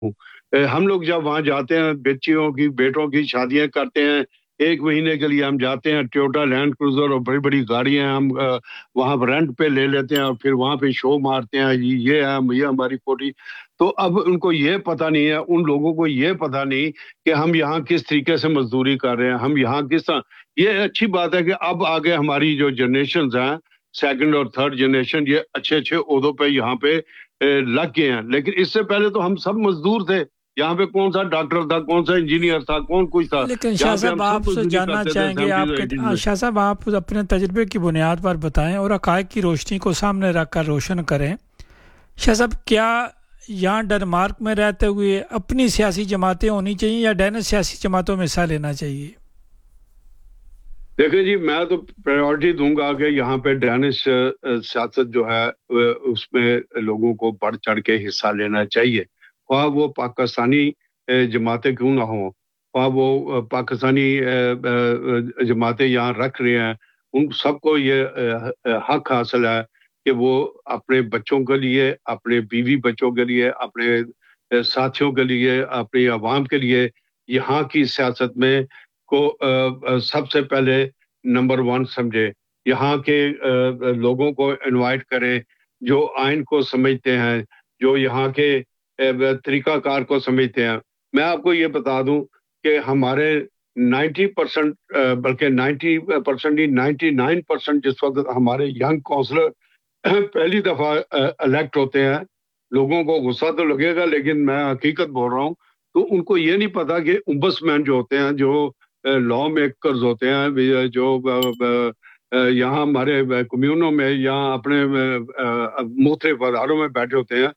हम लोग जब वहाँ जाते हैं बच्चियों की बेटों की शादियां करते हैं, 1 महीने के लिए हम जाते हैं, टोयोटा लैंड क्रूजर और बड़ी बड़ी गाड़ियां हम वहाँ रेंट पे ले लेते हैं और फिर वहाँ पे शो मारते हैं, ये है ये हमारी कोठी। तो अब उनको ये पता नहीं है, उन लोगों को ये पता नहीं कि हम यहाँ किस तरीके से मजदूरी कर रहे हैं, हम यहाँ किस तरह। ये अच्छी बात है कि अब आगे हमारी जो जनरेशन हैं, सेकंड और थर्ड जनरेशन, ये अच्छे अच्छे ओहदों पे यहाँ पे लग गए हैं, लेकिन इससे पहले तो हम सब मजदूर थे। यहाँ पे कौन सा डॉक्टर था, कौन सा इंजीनियर था, कौन कुछ था। लेकिन शाह साहब आप जानना चाहेंगे, आपके शाह साहब आप अपने तजुर्बे की बुनियाद पर बताएं और हक़ाइक़ की रोशनी को सामने रख कर रोशन करें। शाह साहब, क्या यहाँ डेनमार्क में रहते हुए अपनी सियासी जमातें होनी चाहिए या डैनिश सियासी जमातों में हिस्सा लेना चाहिए? देखिए जी, मैं तो प्रायोरिटी दूंगा कि यहाँ पे डैनिश सियासत जो है उसमें लोगों को बढ़ चढ़ के हिस्सा लेना चाहिए। वहाँ वो पाकिस्तानी जमातें क्यों ना हो, वहाँ वो पाकिस्तानी जमातें यहाँ रख रहे हैं, उन सबको ये हक हासिल है कि वो अपने बच्चों के लिए, अपने बीवी बच्चों के लिए, अपने साथियों के लिए, अपनी आवाम के लिए यहाँ की सियासत में को सबसे पहले नंबर 1 समझे। यहाँ के लोगों को इनवाइट करें जो आइन को समझते हैं, जो यहाँ के तरीकाकार को समझते हैं। मैं आपको ये बता दूं कि हमारे 90% बल्कि 90% ही 99% जिस वक्त हमारे यंग काउंसलर पहली दफा इलेक्ट होते हैं, लोगों को गुस्सा तो लगेगा लेकिन मैं हकीकत बोल रहा हूँ, तो उनको ये नहीं पता कि ओम्बड्समैन जो होते हैं, जो लॉ मेकर्स होते हैं, जो यहाँ हमारे कम्यूनों में या अपने मुख्तलिफ अदारों में बैठे होते हैं,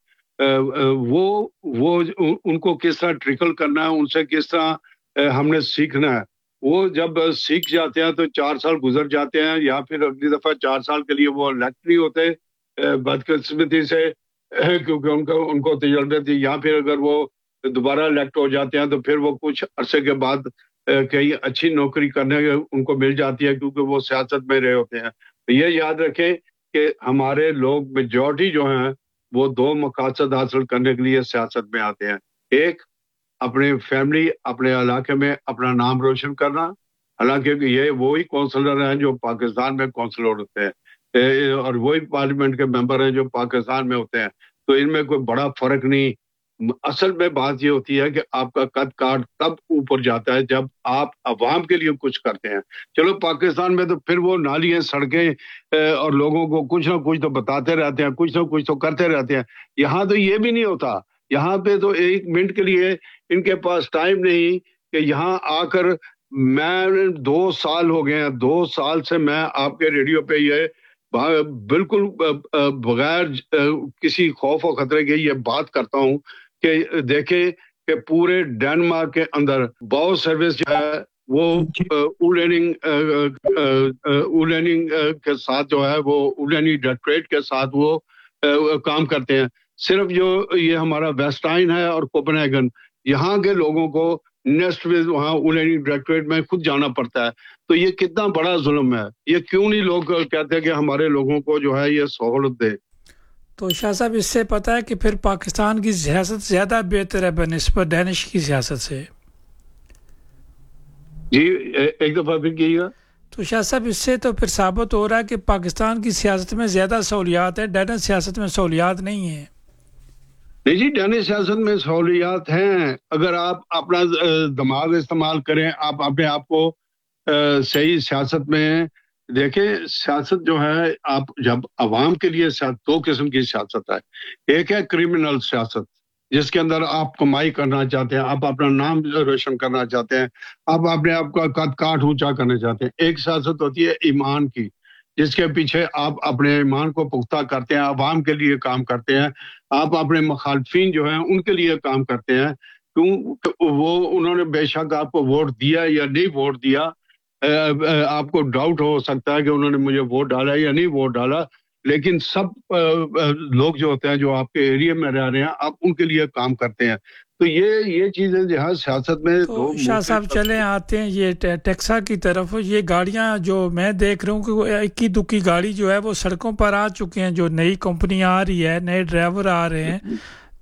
वो उनको किस तरह ट्रिकल करना है, उनसे किस तरह हमने सीखना है। वो जब सीख जाते हैं तो 4 साल गुजर जाते हैं या फिर अगली दफा 4 साल के लिए वो इलेक्ट नहीं होते बदकिस्मती से, क्योंकि उनको तजर्बे थी, या फिर अगर वो दोबारा इलेक्ट हो जाते हैं तो फिर वो कुछ अरसे के बाद कहीं अच्छी नौकरी करने उनको मिल जाती है क्योंकि वो सियासत में रहे होते हैं। तो ये याद रखें कि हमारे लोग मेजॉरिटी जो हैं वो 2 मकसद हासिल करने के लिए सियासत में आते हैं। एक, अपने फैमिली, अपने इलाके में अपना नाम रोशन करना। हालांकि ये वही काउंसलर हैं जो पाकिस्तान में काउंसलर होते हैं और वही पार्लियामेंट के मेंबर हैं जो पाकिस्तान में होते हैं, तो इनमें कोई बड़ा फर्क नहीं। असल में बात ये होती है कि आपका कद काठ तब ऊपर जाता है जब आप अवाम के लिए कुछ करते हैं। चलो पाकिस्तान में तो फिर वो नालियां, सड़कें और लोगों को कुछ ना कुछ तो बताते रहते हैं, कुछ ना कुछ तो करते रहते हैं। यहाँ तो ये भी नहीं होता। यहाँ पे तो 1 मिनट के लिए इनके पास टाइम नहीं कि यहाँ आकर, मैं 2 साल हो गए हैं, 2 साल से मैं आपके रेडियो पे ये बिल्कुल बगैर किसी खौफ और खतरे के ये बात करता हूँ कि देखें कि पूरे डेनमार्क के अंदर बाउ सर्विस जो है वो उलेनिंग के साथ जो है वो उलेनिंग डायरेक्टरेट के साथ वो काम करते हैं। सिर्फ जो ये हमारा वेस्टाइन है और कोपेनहेगन, यहाँ के लोगों को नेक्स्ट में वहाँ उलेनिंग डायरेक्टरेट में खुद जाना पड़ता है। तो ये कितना बड़ा जुल्म है। ये क्यों नहीं लोग कहते कि हमारे लोगों को जो है ये सहूलत दे। तो शाह साहब, इससे पता है कि फिर पाकिस्तान की सियासत ज़्यादा बेहतर है बनिस्बत डैनिश की सियासत से। जी एक दफ़ा फिर कीजिएगा। तो शाह साहब, इससे तो फिर साबित हो रहा है कि पाकिस्तान की सियासत में ज़्यादा सहूलियात है, डैनिश सियासत में सहूलियात नहीं है। नहीं जी, डैनिश सियासत में सहूलियात हैं अगर आप अपना दिमाग इस्तेमाल करें, आप अपने आप को सही सियासत में देखें। सियासत जो है, आप जब अवाम के लिए 2 किस्म की सियासत है। एक है क्रिमिनल सियासत, जिसके अंदर आप कमाई करना चाहते हैं, आप अपना नाम रोशन करना चाहते हैं, आप अपने आप का कद काठ ऊंचा करना चाहते हैं। एक सियासत होती है ईमान की, जिसके पीछे आप अपने ईमान को पुख्ता करते हैं, अवाम के लिए काम करते हैं, आप अपने मुखालफिन जो हैं उनके लिए काम करते हैं। क्यों वो उन्होंने बेशक आपको वोट दिया या नहीं वोट दिया, आपको डाउट हो सकता है कि उन्होंने मुझे वोट डाला या नहीं वोट डाला, लेकिन सब लोग जो होते हैं जो आपके एरिया में रह रहे हैं, आप उनके लिए काम करते हैं। तो ये चीजें जो है सियासत में तो शाह साहब चले आते हैं ये टेक्सा की तरफ। ये गाड़ियां जो मैं देख रहा हूँ कि इक्की दुक्की गाड़ी जो है वो सड़कों पर आ चुके हैं, जो नई कंपनी आ रही है, नए ड्राइवर आ रहे हैं।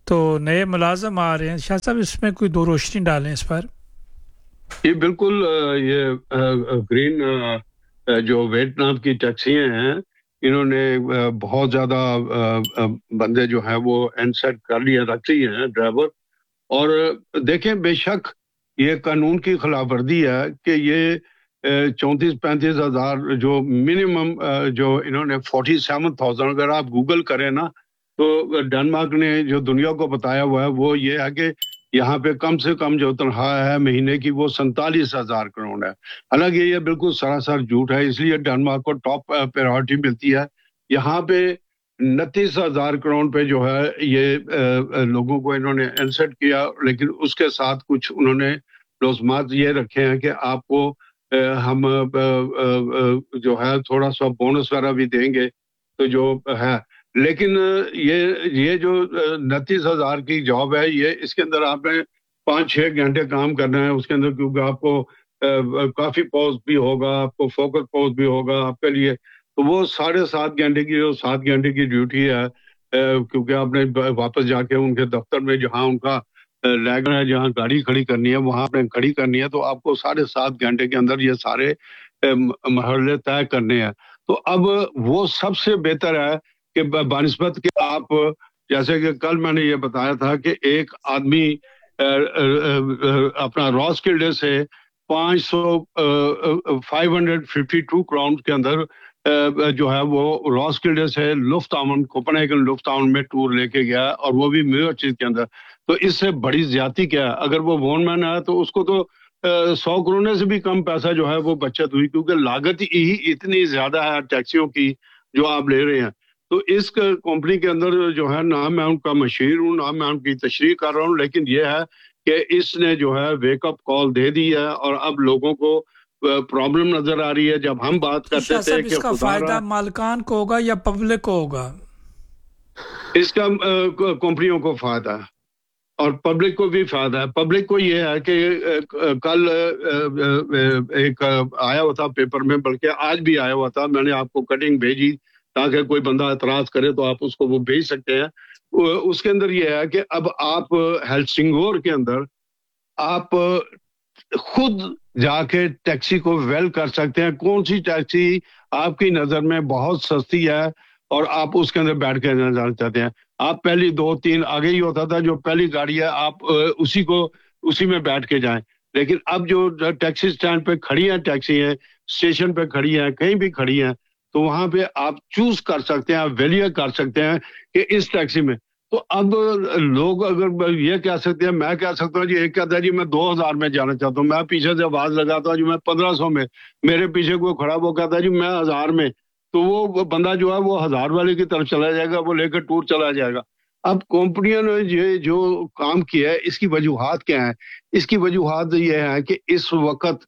تو نئے ملازم آ رہے ہیں، شاہ صاحب اس میں کوئی دو روشنی ڈالیں اس پر۔ یہ بالکل یہ گرین جو ویتنام کی ٹیکسیاں ہیں، انہوں نے بہت زیادہ بندے جو ہیں وہ انسیٹ کر لیے رکھتی ہیں ڈرائیور، اور دیکھیں بے شک یہ قانون کی خلاف ورزی ہے کہ یہ 34-35 ہزار جو منیمم جو انہوں نے 47,000 اگر آپ گوگل کریں نا تو ڈنمارک نے جو دنیا کو بتایا ہوا ہے وہ یہ ہے کہ یہاں پہ کم سے کم جو تنخواہ ہے مہینے کی وہ 47,000 کروڑ ہے۔ حالانکہ یہ بالکل سراسر جھوٹ ہے، اس لیے ڈنمارک کو ٹاپ پریورٹی ملتی ہے۔ یہاں پہ 29,000 کروڑ پہ جو ہے یہ لوگوں کو انہوں نے انسیٹ کیا، لیکن اس کے ساتھ کچھ انہوں نے لوزمات یہ رکھے ہیں کہ آپ کو ہم جو ہے تھوڑا سا بونس وغیرہ بھی دیں گے تو جو ہے، لیکن یہ جو 29,000 کی جاب ہے یہ اس کے اندر آپ نے 5-6 گھنٹے کام کرنا ہے اس کے اندر، کیونکہ آپ کو کافی پوز بھی ہوگا، آپ کو فوکس پوز بھی ہوگا آپ کے لیے، تو وہ 7.5 گھنٹے کی جو 7 گھنٹے کی ڈیوٹی ہے، کیونکہ آپ نے واپس جا کے ان کے دفتر میں جہاں ان کا لیگر ہے جہاں گاڑی کھڑی کرنی ہے وہاں آپ نے کھڑی کرنی ہے، تو آپ کو 7.5 گھنٹے کے اندر یہ سارے مرحلے طے کرنے ہیں۔ تو اب وہ سب سے بہتر ہے کہ بنسبت کہ آپ جیسے کہ کل میں نے یہ بتایا تھا کہ ایک آدمی اپنا راسکلڈے سے 552 کراؤن کے اندر جو ہے وہ راسکلڈے سے لفٹامن کوپنہیگن لفٹامن میں ٹور لے کے گیا، اور وہ بھی میرا چیز کے اندر، تو اس سے بڑی زیادتی کیا ہے؟ اگر وہ وون مین ہے تو اس کو تو 100 کروڑ سے بھی کم پیسہ جو ہے وہ بچت ہوئی، کیونکہ لاگت ہی اتنی زیادہ ہے ٹیکسیوں کی جو آپ لے رہے ہیں۔ تو اس کمپنی کے اندر جو ہے نہ میں ان کا مشیر ہوں نہ میں ان کی تشریح کر رہا ہوں، لیکن یہ ہے کہ اس نے جو ہے ویک اپ کال دے دی ہے، اور اب لوگوں کو پرابلم نظر آ رہی ہے۔ جب ہم بات کرتے تھے کہ اس کا فائدہ مالکان کو ہوگا یا پبلک کو ہوگا؟ اس کا کمپنیوں کو فائدہ ہے اور پبلک کو بھی فائدہ ہے۔ پبلک کو یہ ہے کہ کل ایک آیا ہوا تھا پیپر میں، بلکہ آج بھی آیا ہوا تھا، میں نے آپ کو کٹنگ بھیجی تاکہ کوئی بندہ اعتراض کرے تو آپ اس کو وہ بھیج سکتے ہیں۔ اس کے اندر یہ ہے کہ اب آپ ہیلسنگور کے اندر آپ خود جا کے ٹیکسی کو ویل کر سکتے ہیں، کون سی ٹیکسی آپ کی نظر میں بہت سستی ہے اور آپ اس کے اندر بیٹھ کے جانا چاہتے ہیں۔ آپ پہلی 2-3 آگے ہی ہوتا تھا، جو پہلی گاڑی ہے آپ اسی میں بیٹھ کے جائیں، لیکن اب جو ٹیکسی سٹینڈ پہ کھڑی ہیں ٹیکسی ہیں، اسٹیشن پہ کھڑی ہیں، کہیں بھی کھڑی ہیں، تو وہاں پہ آپ چوز کر سکتے ہیں، آپ ویلیو کر سکتے ہیں کہ اس ٹیکسی میں۔ تو اب لوگ اگر یہ کہہ سکتے ہیں، میں کہہ سکتا ہوں جی، ایک کہتا ہے جی میں 2,000 میں جانا چاہتا ہوں، میں پیچھے سے آواز لگاتا ہوں جی میں 1,500 میں، میرے پیچھے کوئی کھڑا وہ کہتا ہے جی میں 1,000 میں، تو وہ بندہ جو ہے وہ 1,000 والے کی طرف چلا جائے گا، وہ لے کر ٹور چلا جائے گا۔ اب کمپنیوں نے یہ جو کام کیا ہے اس کی وجوہات کیا ہیں؟ اس کی وجوہات یہ ہے کہ اس وقت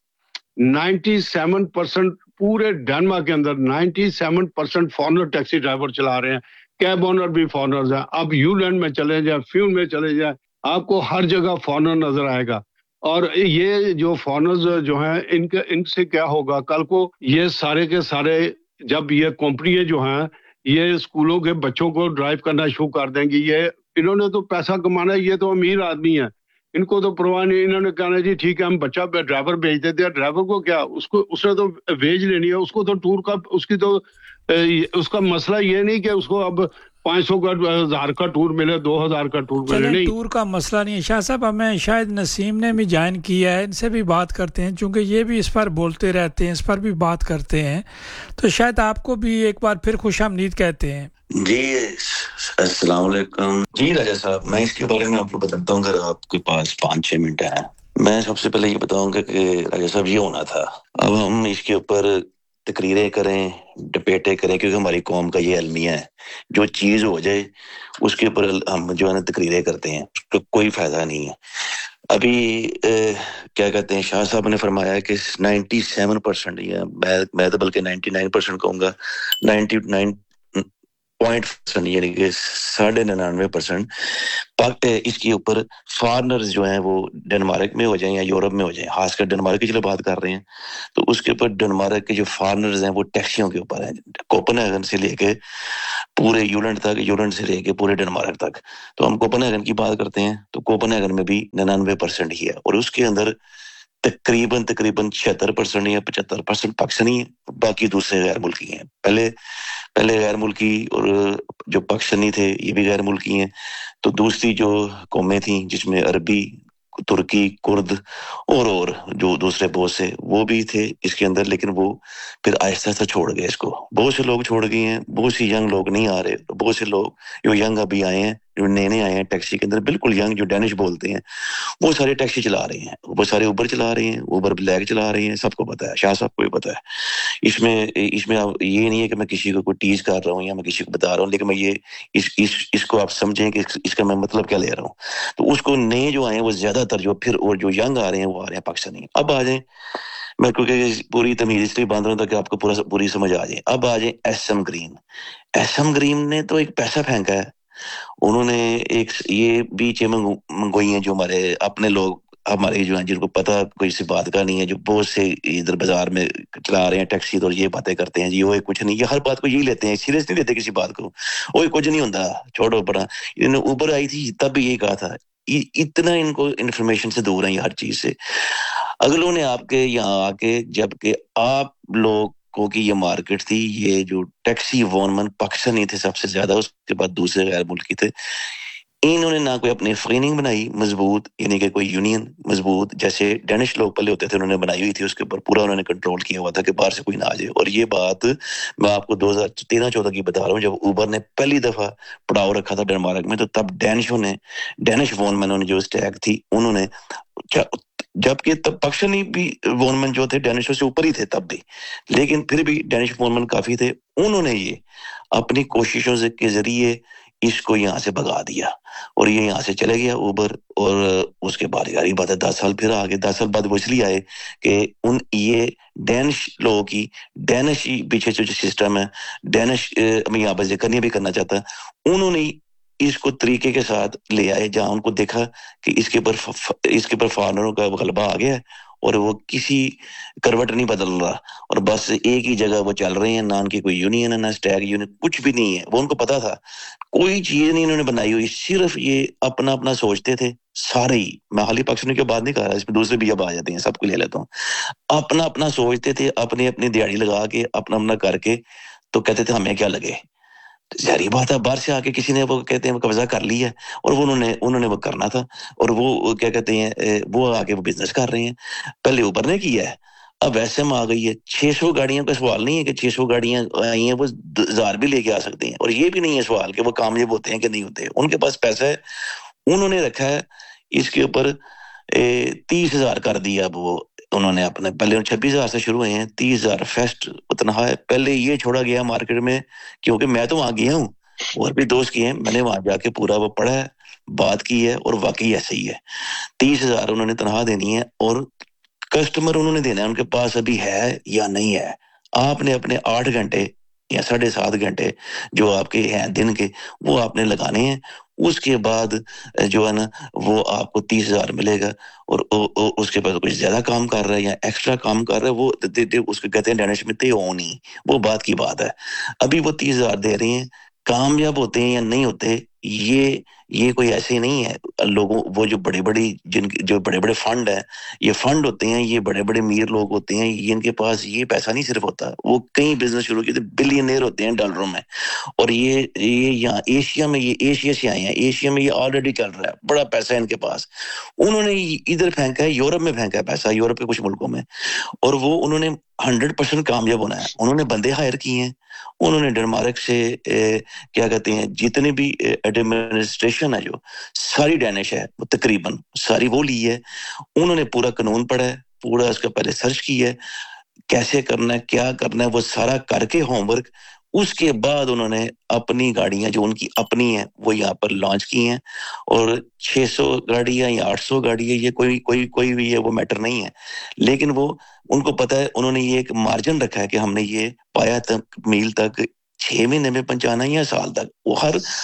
97% پورے ڈنمارک کے اندر 97% فارنر ٹیکسی ڈرائیور چلا رہے ہیں، کیب اونر بھی فارنرز ہیں۔ آپ یو لینڈ میں چلے جائیں، فیون میں چلے جائیں، آپ کو ہر جگہ فارنر نظر آئے گا۔ اور یہ جو فارنرز جو ہیں ان سے کیا ہوگا کل کو؟ یہ سارے کے سارے جب یہ کمپنیاں جو ہیں یہ اسکولوں کے بچوں کو ڈرائیو کرنا شروع کر دیں گی، یہ انہوں نے تو پیسہ کمانا ہے، یہ تو امیر آدمی ہیں، ان کو تو پرواہ نہیں، انہوں نے کہنا جی ٹھیک ہے ہم بچہ ڈرائیور بھیج دیتے ہیں۔ ڈرائیور کو کیا، اس نے تو ویج لینی ہے، اس کو تو ٹور کا اس کا مسئلہ یہ نہیں کہ اس کو اب 500 کا 1,000 کا ٹور ملے، 2,000 کا ٹور ملے، نہیں، ٹور کا مسئلہ نہیں ہے۔ شاہ صاحب ہمیں شاید نسیم نے بھی جوائن کیا ہے، ان سے بھی بات کرتے ہیں، چونکہ یہ بھی اس پر بولتے رہتے ہیں، اس پر بھی بات کرتے ہیں، تو شاید آپ کو بھی ایک بار پھر خوش آمدید کہتے ہیں۔ جی السلام علیکم۔ جی راجہ صاحب، میں اس کے بارے میں آپ کو بتاتا ہوں، اگر آپ کے پاس 5-6 منٹ ہیں۔ میں سب سے پہلے یہ بتاؤں گا کہ راجہ صاحب یہ ہونا تھا، اب ہم اس کے اوپر تقریریں کریں، ڈبیٹیں کریں، کیونکہ ہماری قوم کا یہ المیہ ہے، جو چیز ہو جائے اس کے اوپر ہم جو ہے نا تقریریں کرتے ہیں، اس کا کوئی فائدہ نہیں ہے۔ ابھی کیا کہتے ہیں، شاہ صاحب نے فرمایا کہ 97%، یا میں تو بلکہ 99% کہوں گا، 0.% یعنی کہ 99.5% اس کے اوپر فارنرز جو ہیں وہ ڈنمارک میں ہو جائیں یا یورپ میں ہو جائیں، خاص کر ڈنمارک کی چلو بات کر رہے ہیں تو اس کے اوپر ڈنمارک کے جو فارنرز ہیں وہ ٹیکسیوں کے اوپر ہیں، کوپن ہیگن سے لے کے پورے یولینڈ تک، یولینڈ سے لے کے پورے ڈنمارک تک. تو ہم کوپن ہیگن کی بات کرتے ہیں تو کوپن ہیگن میں بھی 99% ہی ہے، اور اس کے اندر تقریباً 76% یا 75% پاکستانی ہیں، باقی دوسرے غیر ملکی ہیں. پہلے غیر ملکی اور جو پاکستانی تھے یہ بھی غیر ملکی ہیں. تو دوسری جو قومیں تھیں جس میں عربی، ترکی، کرد اور جو دوسرے بہت سے وہ بھی تھے اس کے اندر، لیکن وہ پھر آہستہ آہستہ چھوڑ گئے اس کو. بہت سے لوگ چھوڑ گئے ہیں، بہت سی ینگ لوگ نہیں آ رہے، بہت سے لوگ جو ینگ ابھی آئے ہیں، جو نئے آئے ہیں ٹیکسی کے اندر، بالکل ینگ جو ڈینش بولتے ہیں وہ سارے ٹیکسی چلا رہے ہیں، وہ سارے اوبر چلا رہے ہیں، اوبر بلیک چلا رہے ہیں. سب کو پتا ہے، شاہ صاحب کو بھی پتا ہے. اس میں یہ نہیں ہے کہ میں کسی کو کوئی ٹیز کر رہا ہوں یا میں کسی کو بتا رہا ہوں، لیکن میں یہ اس کو آپ سمجھیں کہ اس کا میں مطلب کیا لے رہا ہوں. تو اس کو نئے جو آئے ہیں وہ زیادہ تر جو پھر اور جو ینگ آ رہے ہیں وہ آ رہے ہیں پاکستانی. اب آ جائیں، میں کیونکہ پوری تمیز اس لیے باندھ رہا ہوں تاکہ آپ کو پوری سمجھ آ جائے. اب آ جائیں S M green. S M green نے تو ایک پیسہ پھینکا ہے. انہوں نے ایک یہ بیچیں منگوئی ہیں جو ہمارے اپنے لوگ ہمارے جو ہیں جن کو پتہ کوئی سی بات کا نہیں ہے، جو بہت سے ادھر بازار میں چلا رہے ہیں ٹیکسی تو یہ باتیں کرتے ہیں جی وہ کچھ نہیں، یہ ہر بات کو یہی لیتے ہیں، سیریس نہیں لیتے کسی بات کو، وہ کچھ نہیں ہوتا، چھوڑو پڑا. اوپر آئی تھی تب بھی یہی کہا تھا، اتنا ان کو انفارمیشن سے دور ہیں ہر چیز سے. اگلوں نے آپ کے یہاں آ کے، جبکہ آپ لوگ کو کی یہ مارکیٹ تھی، یہ جو ٹیکسی وونمن پاکستانی تھے سب سے زیادہ، اس کے بعد دوسرے غیر ملکی تھے. انہوں نے نہ کوئی اپنی فریننگ بنائی مضبوط، یعنی کہ کوئی یونین مضبوط جیسے ڈینش لوگ پہلے ہوتے تھے انہوں نے بنائی ہوئی تھی، اس کے اوپر پورا انہوں نے کنٹرول کیا ہوا تھا کہ باہر سے کوئی نہ آ جائے. اور یہ بات میں آپ کو 2013-14 کی بتا رہا ہوں، جب اوبر نے پہلی دفعہ پڑاؤ رکھا تھا ڈنمارک میں، تو تب ڈینش وونمنوں نے جو اسٹیک تھی انہوں نے، جبکہ تب پاکستانی بھی وونمن جو تھے ڈینشوں سے اوپر ہی تھے تب بھی، لیکن پھر بھی ڈینش وونمن کافی تھے. انہوں نے یہ اپنی کوششوں سے کے ذریعے اس کو یہاں سے بھگا دیا اور یہ یہاں سے چلے گیا اوبر. اور اس کے بعد یاری بات ہے 10 سال پھر آگے، 10 سال بعد وہ اس لیے آئے کہ یہ ڈینش لوگوں کی ڈینش پیچھے جو سسٹم ہے ڈینش، میں یہاں پر ذکر نہیں بھی کرنا چاہتا، انہوں نے اس کو طریقے کے ساتھ لے آئے جہاں ان کو دیکھا کہ اس کے اوپر فارنروں کا غلبہ آ گیا اور وہ کسی کروٹ نہیں بدل رہا اور بس ایک ہی جگہ وہ چل رہے ہیں، نہ ان کی کوئی یونین ہے، نہ اسٹیگ یونین، کچھ بھی نہیں ہے. وہ ان کو پتا تھا کوئی چیز نہیں انہوں نے بنائی ہوئی، صرف یہ اپنا سوچتے تھے سارے ہی. میں خالی پاکستانی کی بات نہیں کر رہا، اس میں دوسرے بھی اب آ جاتے ہیں، سب کو لے لیتا ہوں. اپنا سوچتے تھے، اپنی دیہڑی لگا کے اپنا کر کے تو کہتے تھے ہمیں کیا لگے. ظاہری بات ہے باہر سے آ کے کسی نے وہ کہتے ہیں قبضہ کر لیا اور وہ انہوں نے وہ کرنا تھا، اور وہ کیا کہتے ہیں وہ آگے وہ بزنس کر رہے ہیں. پہلے اوپر نے کیا ہے، اب ویسے میں آ گئی ہے. 600 گاڑیوں کا سوال نہیں ہے کہ 600 گاڑیاں آئی ہیں وہ 1000 بھی لے کے آ سکتے ہیں، اور یہ بھی نہیں ہے سوال کہ وہ کامیاب ہوتے ہیں کہ نہیں ہوتے. ان کے پاس پیسہ ہے، انہوں نے رکھا ہے اس کے اوپر 30,000 کر دیا. اب وہ انہوں نے اپنے پہلے 26,000 سے شروع ہوئے ہیں، 30,000 فیسٹ اتنا ہے. پہلے یہ چھوڑا گیا مارکیٹ میں، کیونکہ میں تو وہاں گیا ہوں اور بھی دوست کیے ہیں، میں نے وہاں جا کے پورا وہ پڑھا ہے، بات کی ہے، اور واقعی ایسے ہی ہے. 30,000 انہوں نے تنخواہ دینی ہے اور کسٹمر انہوں نے دینا ہے، ان کے پاس ابھی ہے یا نہیں ہے. آپ نے اپنے 8 گھنٹے یا 7.5 گھنٹے جو آپ کے ہیں دن کے وہ آپ نے لگانے ہیں. اس کے بعد جو ہے نا وہ آپ کو 30,000 ملے گا. اور اس کے بعد کچھ زیادہ کام کر رہا ہے یا ایکسٹرا کام کر رہا ہے وہ اس کو کہتے ہیں ڈینش میں تے ہونی، وہ بات کی بات ہے. ابھی وہ 30,000 دے رہے ہیں، کامیاب ہوتے ہیں یا نہیں ہوتے یہ کوئی ایسے نہیں ہے. لوگوں وہ جو بڑے بڑے فنڈ ہیں، یہ فنڈ ہوتے ہیں، یہ بڑے بڑے امیر لوگ ہوتے ہیں، یہ ان کے پاس یہ پیسہ نہیں صرف ہوتا، وہ کئی بزنس شروع کیے تھے، بلینئر ہوتے ہیں ڈالروں میں. اور یہ یہاں ایشیا میں، یہ ایشیا سے آئے ہیں، ایشیا میں یہ آلریڈی چل رہا ہے، بڑا پیسہ ہے ان کے پاس. انہوں نے ادھر پھینکا ہے، یورپ میں پھینکا ہے پیسہ، یورپ کے کچھ ملکوں میں، اور وہ انہوں نے 100% کامیاب ہونا ہے. انہوں نے بندے ہائر کیے ہیں، انہوں نے ڈنمارک سے کیا کہتے ہیں جتنے بھی ایڈمنسٹریشن ہے جو ساری ڈینش ہے، وہ تقریباً ساری وہ لی ہے. انہوں نے پورا قانون پڑھا ہے، پورا اس کا پہلے سرچ کیا ہے، کیسے کرنا ہے، کیا کرنا ہے، وہ سارا کر کے ہوم ورک. اس کے بعد انہوں نے اپنی گاڑیاں جو ان کی اپنی ہیں وہ یہاں پر لانچ کی ہیں. اور 600 گاڑیاں یا 800 گاڑیاں یہ کوئی بھی ہے وہ میٹر نہیں ہے، لیکن وہ ان کو پتا ہے، انہوں نے یہ ایک مارجن رکھا ہے کہ ہم نے یہ پایا تک میل تک 6 مہینے میں پہنچانا یا سال تک. وہ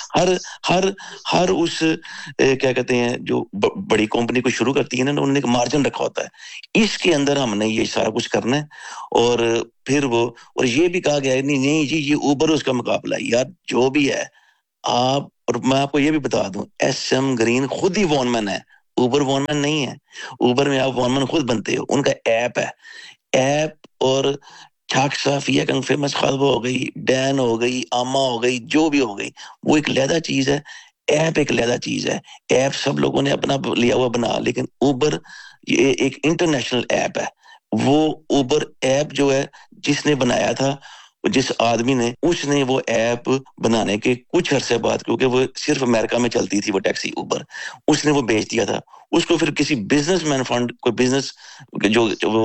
ہر اس کیا کہتے ہیں جو بڑی کمپنی کو شروع کرتی ہے نا, انہوں نے ایک مارجن رکھا ہوتا ہے, اس کے اندر ہم نے یہ سارا کچھ کرنا ہے. اور پھر وہ اور یہ بھی کہا گیا ہے نہیں جی یہ اوبر اس کا مقابلہ ہے. یار جو بھی ہے آپ, اور میں آپ کو یہ بھی بتا دوں ایس ایم گرین خود ہی وان مین ہے, اوبر وان مین نہیں ہے. اوبر میں آپ وان مین خود بنتے ہو, ان کا ایپ ہے. ایپ اور ٹھاک صافیہ کنگ فیمس خالبہ ہو گئی, ڈین ہو گئی, آما ہو گئی, جو بھی ہو گئی, وہ ایک علیحدہ چیز ہے. ایپ ایک علیحدہ چیز ہے. ایپ سب لوگوں نے اپنا لیا ہوا بنا, لیکن اوبر یہ ایک انٹرنیشنل ایپ ہے. وہ اوبر ایپ جو ہے جس نے بنایا تھا, جس آدمی نے, اس نے وہ ایپ بنانے کے کچھ عرصے بعد, کیونکہ وہ صرف امریکہ میں چلتی تھی وہ ٹیکسی اوبر, اس نے وہ بیچ دیا تھا. اس کو پھر کسی بزنس مین فنڈ, کوئی بزنس جو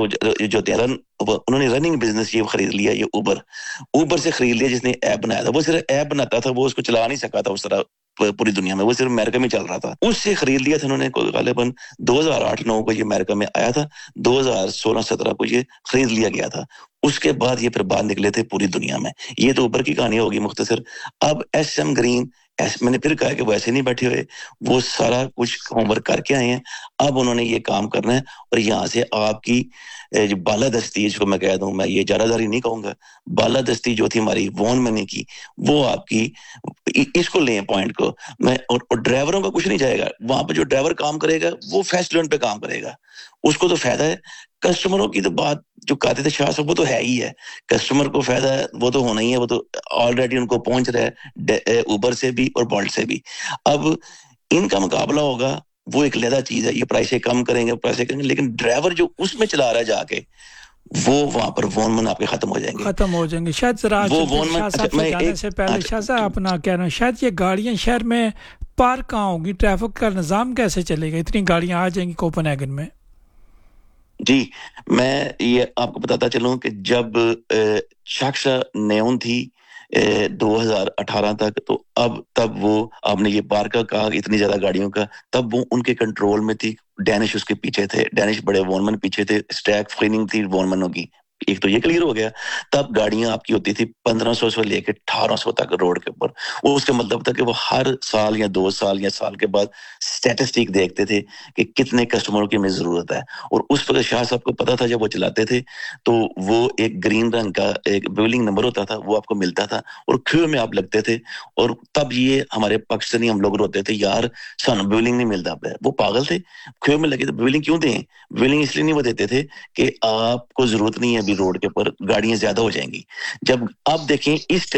انہوں نے رننگ بزنس یہ خرید لیا, یہ اوبر سے خرید لیا جس نے ایپ بنایا تھا. وہ صرف ایپ بناتا تھا, وہ اس کو چلا نہیں سکا تھا اس طرح پوری دنیا میں, وہ صرف امریکہ میں چل رہا تھا. اس سے خرید لیا تھا انہوں نے, غالباً 2008-9 کو یہ امریکہ میں آیا تھا, 2016-17 کو یہ خرید لیا گیا تھا. اس کے بعد یہ پھر باہر نکلے تھے پوری دنیا میں. یہ تو اوبر کی کہانی ہوگی مختصر. اب ایس ایم گرین, میں نے پھر کہا کہ وہ ایسے نہیں بیٹھے ہوئے, وہ سارا کچھ ہوم ورک کر کے آئے ہیں. اب انہوں نے یہ کام کرنا ہے, اور یہاں سے آپ کی جو بالادستی ہے, جس کو میں کہہ دوں, میں یہ جارہداری نہیں کہوں گا, بالادستی جو تھی ہماری وان منی کی, وہ آپ کی اس کو لیں پوائنٹ کو. میں اور ڈرائیوروں کا کچھ نہیں جائے گا وہاں پہ. جو ڈرائیور کام کرے گا وہ فیسٹ لرن پہ کام کرے گا, اس کو تو فائدہ ہے. کسٹمروں کی تو بات جو کہتے تھے شاہ صاحب, وہ تو ہے ہی ہے. کسٹمر کو فائدہ ہے, وہ تو ہونا ہی ہے, وہ تو آلریڈی ان کو پہنچ رہا ہے اوبر سے بھی اور بولٹ سے بھی. اب ان کا مقابلہ ہوگا, وہ ایک علیحدہ چیز ہے. یہ پرائسیں کم کریں گے, لیکن ڈرائیور جو اس میں چلا رہا ہے جا کے, وہ وہاں پر وان من آپ کے ختم ہو جائیں گے. شاید ذرا شاہ صاحب سے جانے سے پہلے شاہ صاحب اپنا کہنا, شاید یہ گاڑیاں شہر میں پارک کہاں ہوگی, ٹریفک کا نظام کیسے چلے گا, اتنی گاڑیاں آ جائیں گی کوپن ہیگن میں؟ جی میں یہ آپ کو بتاتا چلوں کہ جب شخص نیون تھی 2018 تک, تو تب وہ آپ نے یہ پارک کا کہا اتنی زیادہ گاڑیوں کا, تب وہ ان کے کنٹرول میں تھی. ڈینش اس کے پیچھے تھے, ڈینش بڑے وانمن پیچھے تھے, اسٹیک فریننگ تھی وانمنوں کی. ایک تو یہ کلیئر ہو گیا. تب گاڑیاں آپ کی ہوتی تھی 1500 سے لے کے 1800 تک روڈ کے اوپر. وہ اس کا مطلب تھا کہ وہ ہر سال یا 2 سال یا سال کے بعد سٹیٹسٹک دیکھتے تھے کہ کتنے کسٹمروں کی ہمیں ضرورت ہے. اور اس وقت شاہ صاحب کو پتا تھا, جب وہ چلاتے تھے تو وہ ایک گرین رنگ کا ایک بیولنگ نمبر ہوتا تھا, وہ آپ کو ملتا تھا, اور کھیو میں آپ لگتے تھے. اور تب یہ ہمارے پاکستانی ہم لوگ روتے تھے, یار سانو بیولنگ نہیں ملتا. وہ پاگل تھے, کھیو میں لگے تو بیولنگ کیوں دیں؟ بیولنگ اس لیے نہیں وہ دیتے تھے کہ آپ کو ضرورت نہیں ہے ابھی روڈ کے اوپر, گاڑیاں زیادہ ہو جائیں گی. جب آپ دیکھیں اس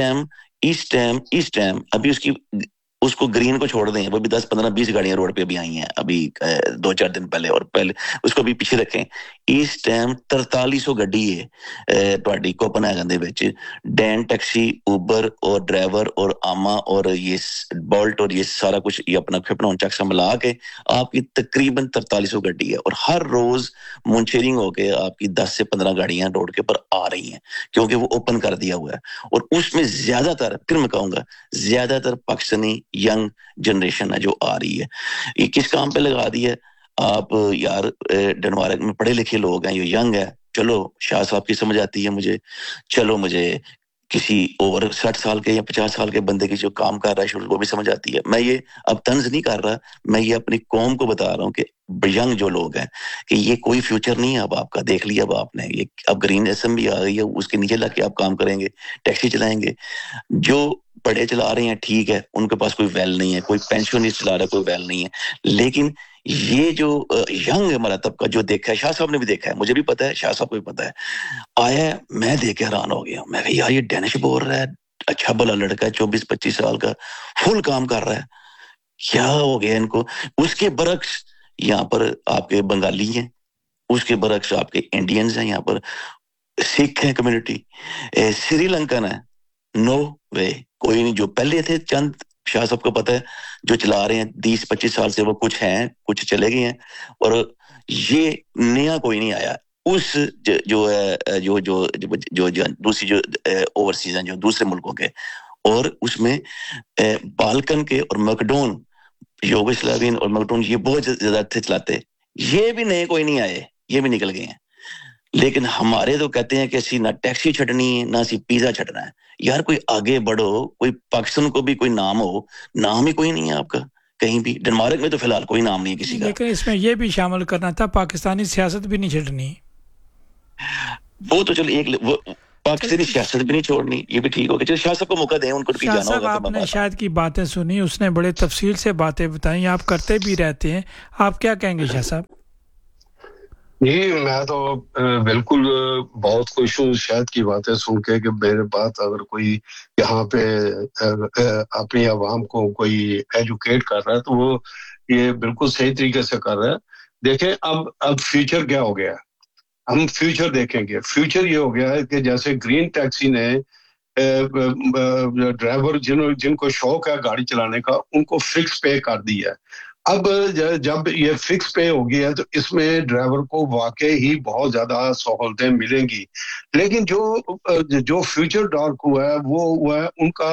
ٹائم ابھی اس کو گرین کو چھوڑ دیں, وہ بھی 10 15 20 گاڑیاں روڈ پہ بھی آئی ہیں ابھی 2-4 دن پہلے, اور پہلے اس کو بھی پیچھے رکھیں. اس ٹائم 4300 گڈی ہے تہاڈی کوپن ہیگن دے وچ, ڈین ٹیکسی, اوبر اور ڈرائیور اور آما اور یہ بولٹ اور یہ سارا کچھ یہ اپنا کھپنون چکسا ملا کے آپ کی تقریباً 4300 گڈی ہے. اور ہر روز منشیرنگ ہو کے آپ کی 10 سے 15 گاڑیاں روڈ کے اوپر آ رہی ہیں, کیونکہ وہ اوپن کر دیا ہوا ہے. اور اس میں زیادہ تر, پھر میں کہوں گا زیادہ تر پاکستانی ینگ جنریشن ہے جو آ رہی ہے. یہ کس کام پہ لگا دی ہے آپ یار؟ ڈنمارک میں پڑھے لکھے لوگ ہیں, یہ ینگ ہے, چلو شاہ صاحب کی سمجھ آتی ہے مجھے, چلو مجھے کسی اوور 60 سال کے یا 50 سال کے بندے کی جو کام کر رہا ہے وہ بھی سمجھ آتی ہے. میں یہ اب طنز نہیں کر رہا, میں یہ اپنی قوم کو بتا رہا ہوں کہ ینگ جو لوگ ہیں کہ یہ کوئی فیوچر نہیں ہے. اب آپ کا دیکھ لیا اب آپ نے, یہ اب گرین ایس ایم بھی آ گئی ہے, اس کے نیچے لگ کے آپ کام کریں گے, ٹیکسی چلائیں گے. جو بڑے چلا رہے ہیں ٹھیک ہے, ان کے پاس کوئی ویل نہیں ہے, کوئی پینشنسٹ چلا رہا ہے کوئی ویل نہیں ہے. لیکن یہ جو ینگ ہمارا طبقہ جو دیکھا ہے, شاہ صاحب نے بھی دیکھا ہے, مجھے بھی پتا ہے, شاہ صاحب کو بھی پتا ہے, آیا ہے, میں دیکھ کے حیران ہو گیا. میں کہا یار یہ ڈینش بول رہا ہے, اچھا بھلا لڑکا ہے 24-25 سال کا, فل کام کر رہا ہے, کیا ہو گیا ان کو؟ اس کے برعکس یہاں پر آپ کے بنگالی ہیں, اس کے برعکس آپ کے انڈینز ہیں, یہاں پر سکھ ہیں کمیونٹی, سری لنکن ہے, نو وے کوئی نہیں. جو پہلے تھے چند, شاہ صاحب کو پتہ ہے, جو چلا رہے ہیں 20-25 سال سے, وہ کچھ ہیں, کچھ چلے گئے ہیں, اور یہ نیا کوئی نہیں آیا. اس جو ہے جو دوسری جو اوورسیز ہیں, جو دوسرے ملکوں کے, اور اس میں بالکن کے اور مکڈون, یوگوسلاوین اور مکڈون, یہ بہت زیادہ تھے چلاتے. یہ بھی نئے کوئی نہیں آئے, یہ بھی نکل گئے ہیں. لیکن ہمارے تو کہتے ہیں کہ اسی نہ ٹیکسی چھٹنی ہے, نہ اسی پیزا چھٹنا ہے. یار کوئی آگے بڑھو, کوئی پاکستان کو بھی کوئی نام ہو, نام ہی کوئی نہیں ہے آپ کا کہیں بھی. ڈنمارک میں تو فی الحال کوئی نام نہیں ہے کسی کا. لیکن اس میں یہ بھی شامل کرنا تھا پاکستانی سیاست بھی نہیں چھڑنی. وہ تو چلو ایک پاکستانی سیاست بھی نہیں چھوڑنی, یہ بھی ٹھیک ہو گیا. چلو شاہ صاحب کو موقع دیں, ان کو بھی جانا ہوگا. آپ نے شاید کی باتیں سنی, اس نے بڑے تفصیل سے باتیں بتائیں, آپ کرتے بھی رہتے ہیں, آپ کیا کہیں گے شاہ صاحب؟ جی میں تو بالکل بہت خوش ہوں شاید کی باتیں سن کے کہ میرے بات اگر کوئی یہاں پہ اپنی عوام کو کوئی ایجوکیٹ کر رہا ہے تو وہ یہ بالکل صحیح طریقے سے کر رہا ہے. دیکھیں اب فیوچر کیا ہو گیا, ہم فیوچر دیکھیں گے. فیوچر یہ ہو گیا ہے کہ جیسے گرین ٹیکسی نے ڈرائیور جن کو شوق ہے گاڑی چلانے کا ان کو فکس پے کر دیا ہے. اب جب یہ فکس پے ہو گیا ہے تو اس میں ڈرائیور کو واقعی ہی بہت زیادہ سہولتیں ملیں گی. لیکن جو فیوچر ڈارک ہوا ہے وہ ہوا ہے ان کا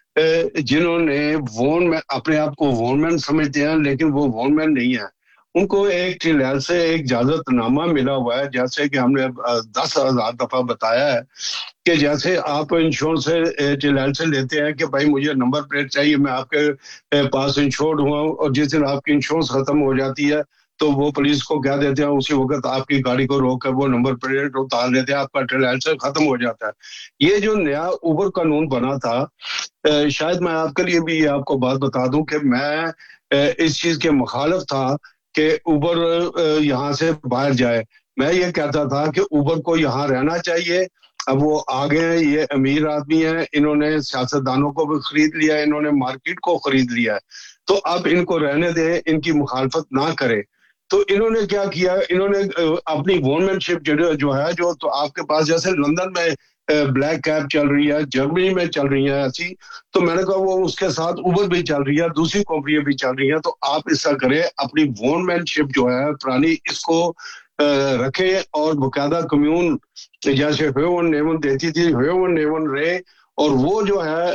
جنہوں نے اپنے آپ کو وون مین سمجھتے ہیں لیکن وہ وون مین نہیں ہے. ان کو ایک ٹریلر سے ایک اجازت نامہ ملا ہوا ہے, جیسے کہ ہم نے 10,000 دفعہ بتایا ہے کہ جیسے آپ انشورنس سے ٹریلر سے لیتے ہیں کہ بھائی مجھے نمبر پلیٹ چاہیے, میں آپ کے پاس انشورڈ ہوا ہوں, اور جس دن آپ کی انشورنس ختم ہو جاتی ہے تو وہ پولیس کو کہہ دیتے ہیں, اسی وقت آپ کی گاڑی کو روک کر وہ نمبر پلیٹ اتار لیتے ہیں, آپ کا ٹریلر سے ختم ہو جاتا ہے. یہ جو نیا اوبر قانون بنا تھا, شاید میں آپ کے لیے بھی یہ آپ کو بات بتا دوں کہ میں اس چیز کے مخالف تھا کہ اوبر یہاں سے باہر جائے. میں یہ کہتا تھا کہ اوبر کو یہاں رہنا چاہیے. اب وہ آگے ہیں, یہ امیر آدمی ہیں, انہوں نے سیاستدانوں کو بھی خرید لیا, انہوں نے مارکیٹ کو خرید لیا, تو اب ان کو رہنے دیں, ان کی مخالفت نہ کرے. تو انہوں نے کیا کیا, انہوں نے اپنی گورنمنٹ شپ جو ہے جو تو آپ کے پاس جیسے لندن میں بلیک کیب چل رہی ہے, جرمنی میں چل رہی ہے ایسی, تو میں نے کہا وہ اس کے ساتھ اوبر بھی چل رہی ہے, دوسری کمپنیاں بھی چل رہی ہیں, تو آپ ایسا کریں اپنی گورنمنٹ شپ جو ہے پرانی اس کو رکھے اور باقاعدہ کمیون جیسے ہیون نیون دیتی تھی, ہیون نیون رہے, اور وہ جو ہے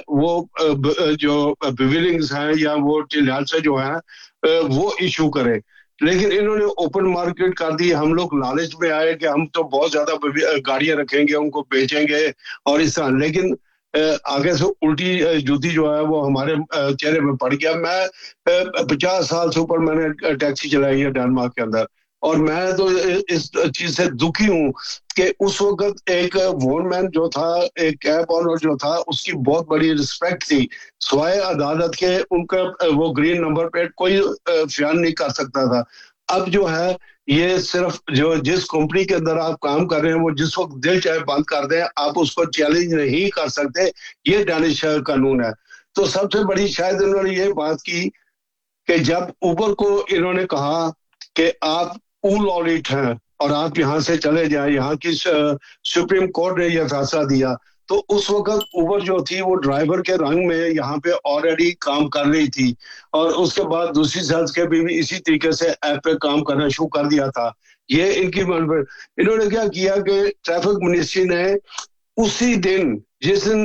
وہ جو بویلنگز ہیں یا وہ ٹیلالسے جو ہیں وہ ایشو کرے. لیکن انہوں نے اوپن مارکیٹ کر دی. ہم لوگ لالچ میں آئے کہ ہم تو بہت زیادہ گاڑیاں رکھیں گے, ان کو بیچیں گے اور اس طرح, لیکن آگے سے الٹی جوتی جو ہے وہ ہمارے چہرے میں پڑ گیا. میں 50 سال سے اوپر میں نے ٹیکسی چلائی ہے ڈنمارک کے اندر, اور میں تو اس چیز سے دکھی ہوں کہ اس وقت ایک وون مین جو تھا, ایک کیب آنر جو تھا, اس کی بہت بڑی رسپیکٹ تھی سوائے عدالت کے. ان کا وہ گرین نمبر پلیٹ کوئی فیان نہیں کر سکتا تھا. اب جو ہے یہ صرف جو جس کمپنی کے اندر آپ کام کر رہے ہیں وہ جس وقت دل چاہے بند کر دیں, آپ اس کو چیلنج نہیں کر سکتے. یہ ڈینش قانون ہے. تو سب سے بڑی شاید انہوں نے یہ بات کی کہ جب اوبر کو انہوں نے کہا کہ آپ اول آڈٹ ہیں اور آپ یہاں سے چلے جائیں, یہاں کی سپریم کورٹ نے یہ فیصلہ دیا, تو اس وقت اوبر جو تھی وہ ڈرائیور کے رنگ میں یہاں پہ آلریڈی کام کر رہی تھی, اور اس کے بعد دوسری سیلز کے بھی اسی طریقے سے ایپ پہ کام کرنا شروع کر دیا تھا. یہ ان کی انہوں نے کیا کیا کہ ٹریفک منسٹری نے اسی دن جس دن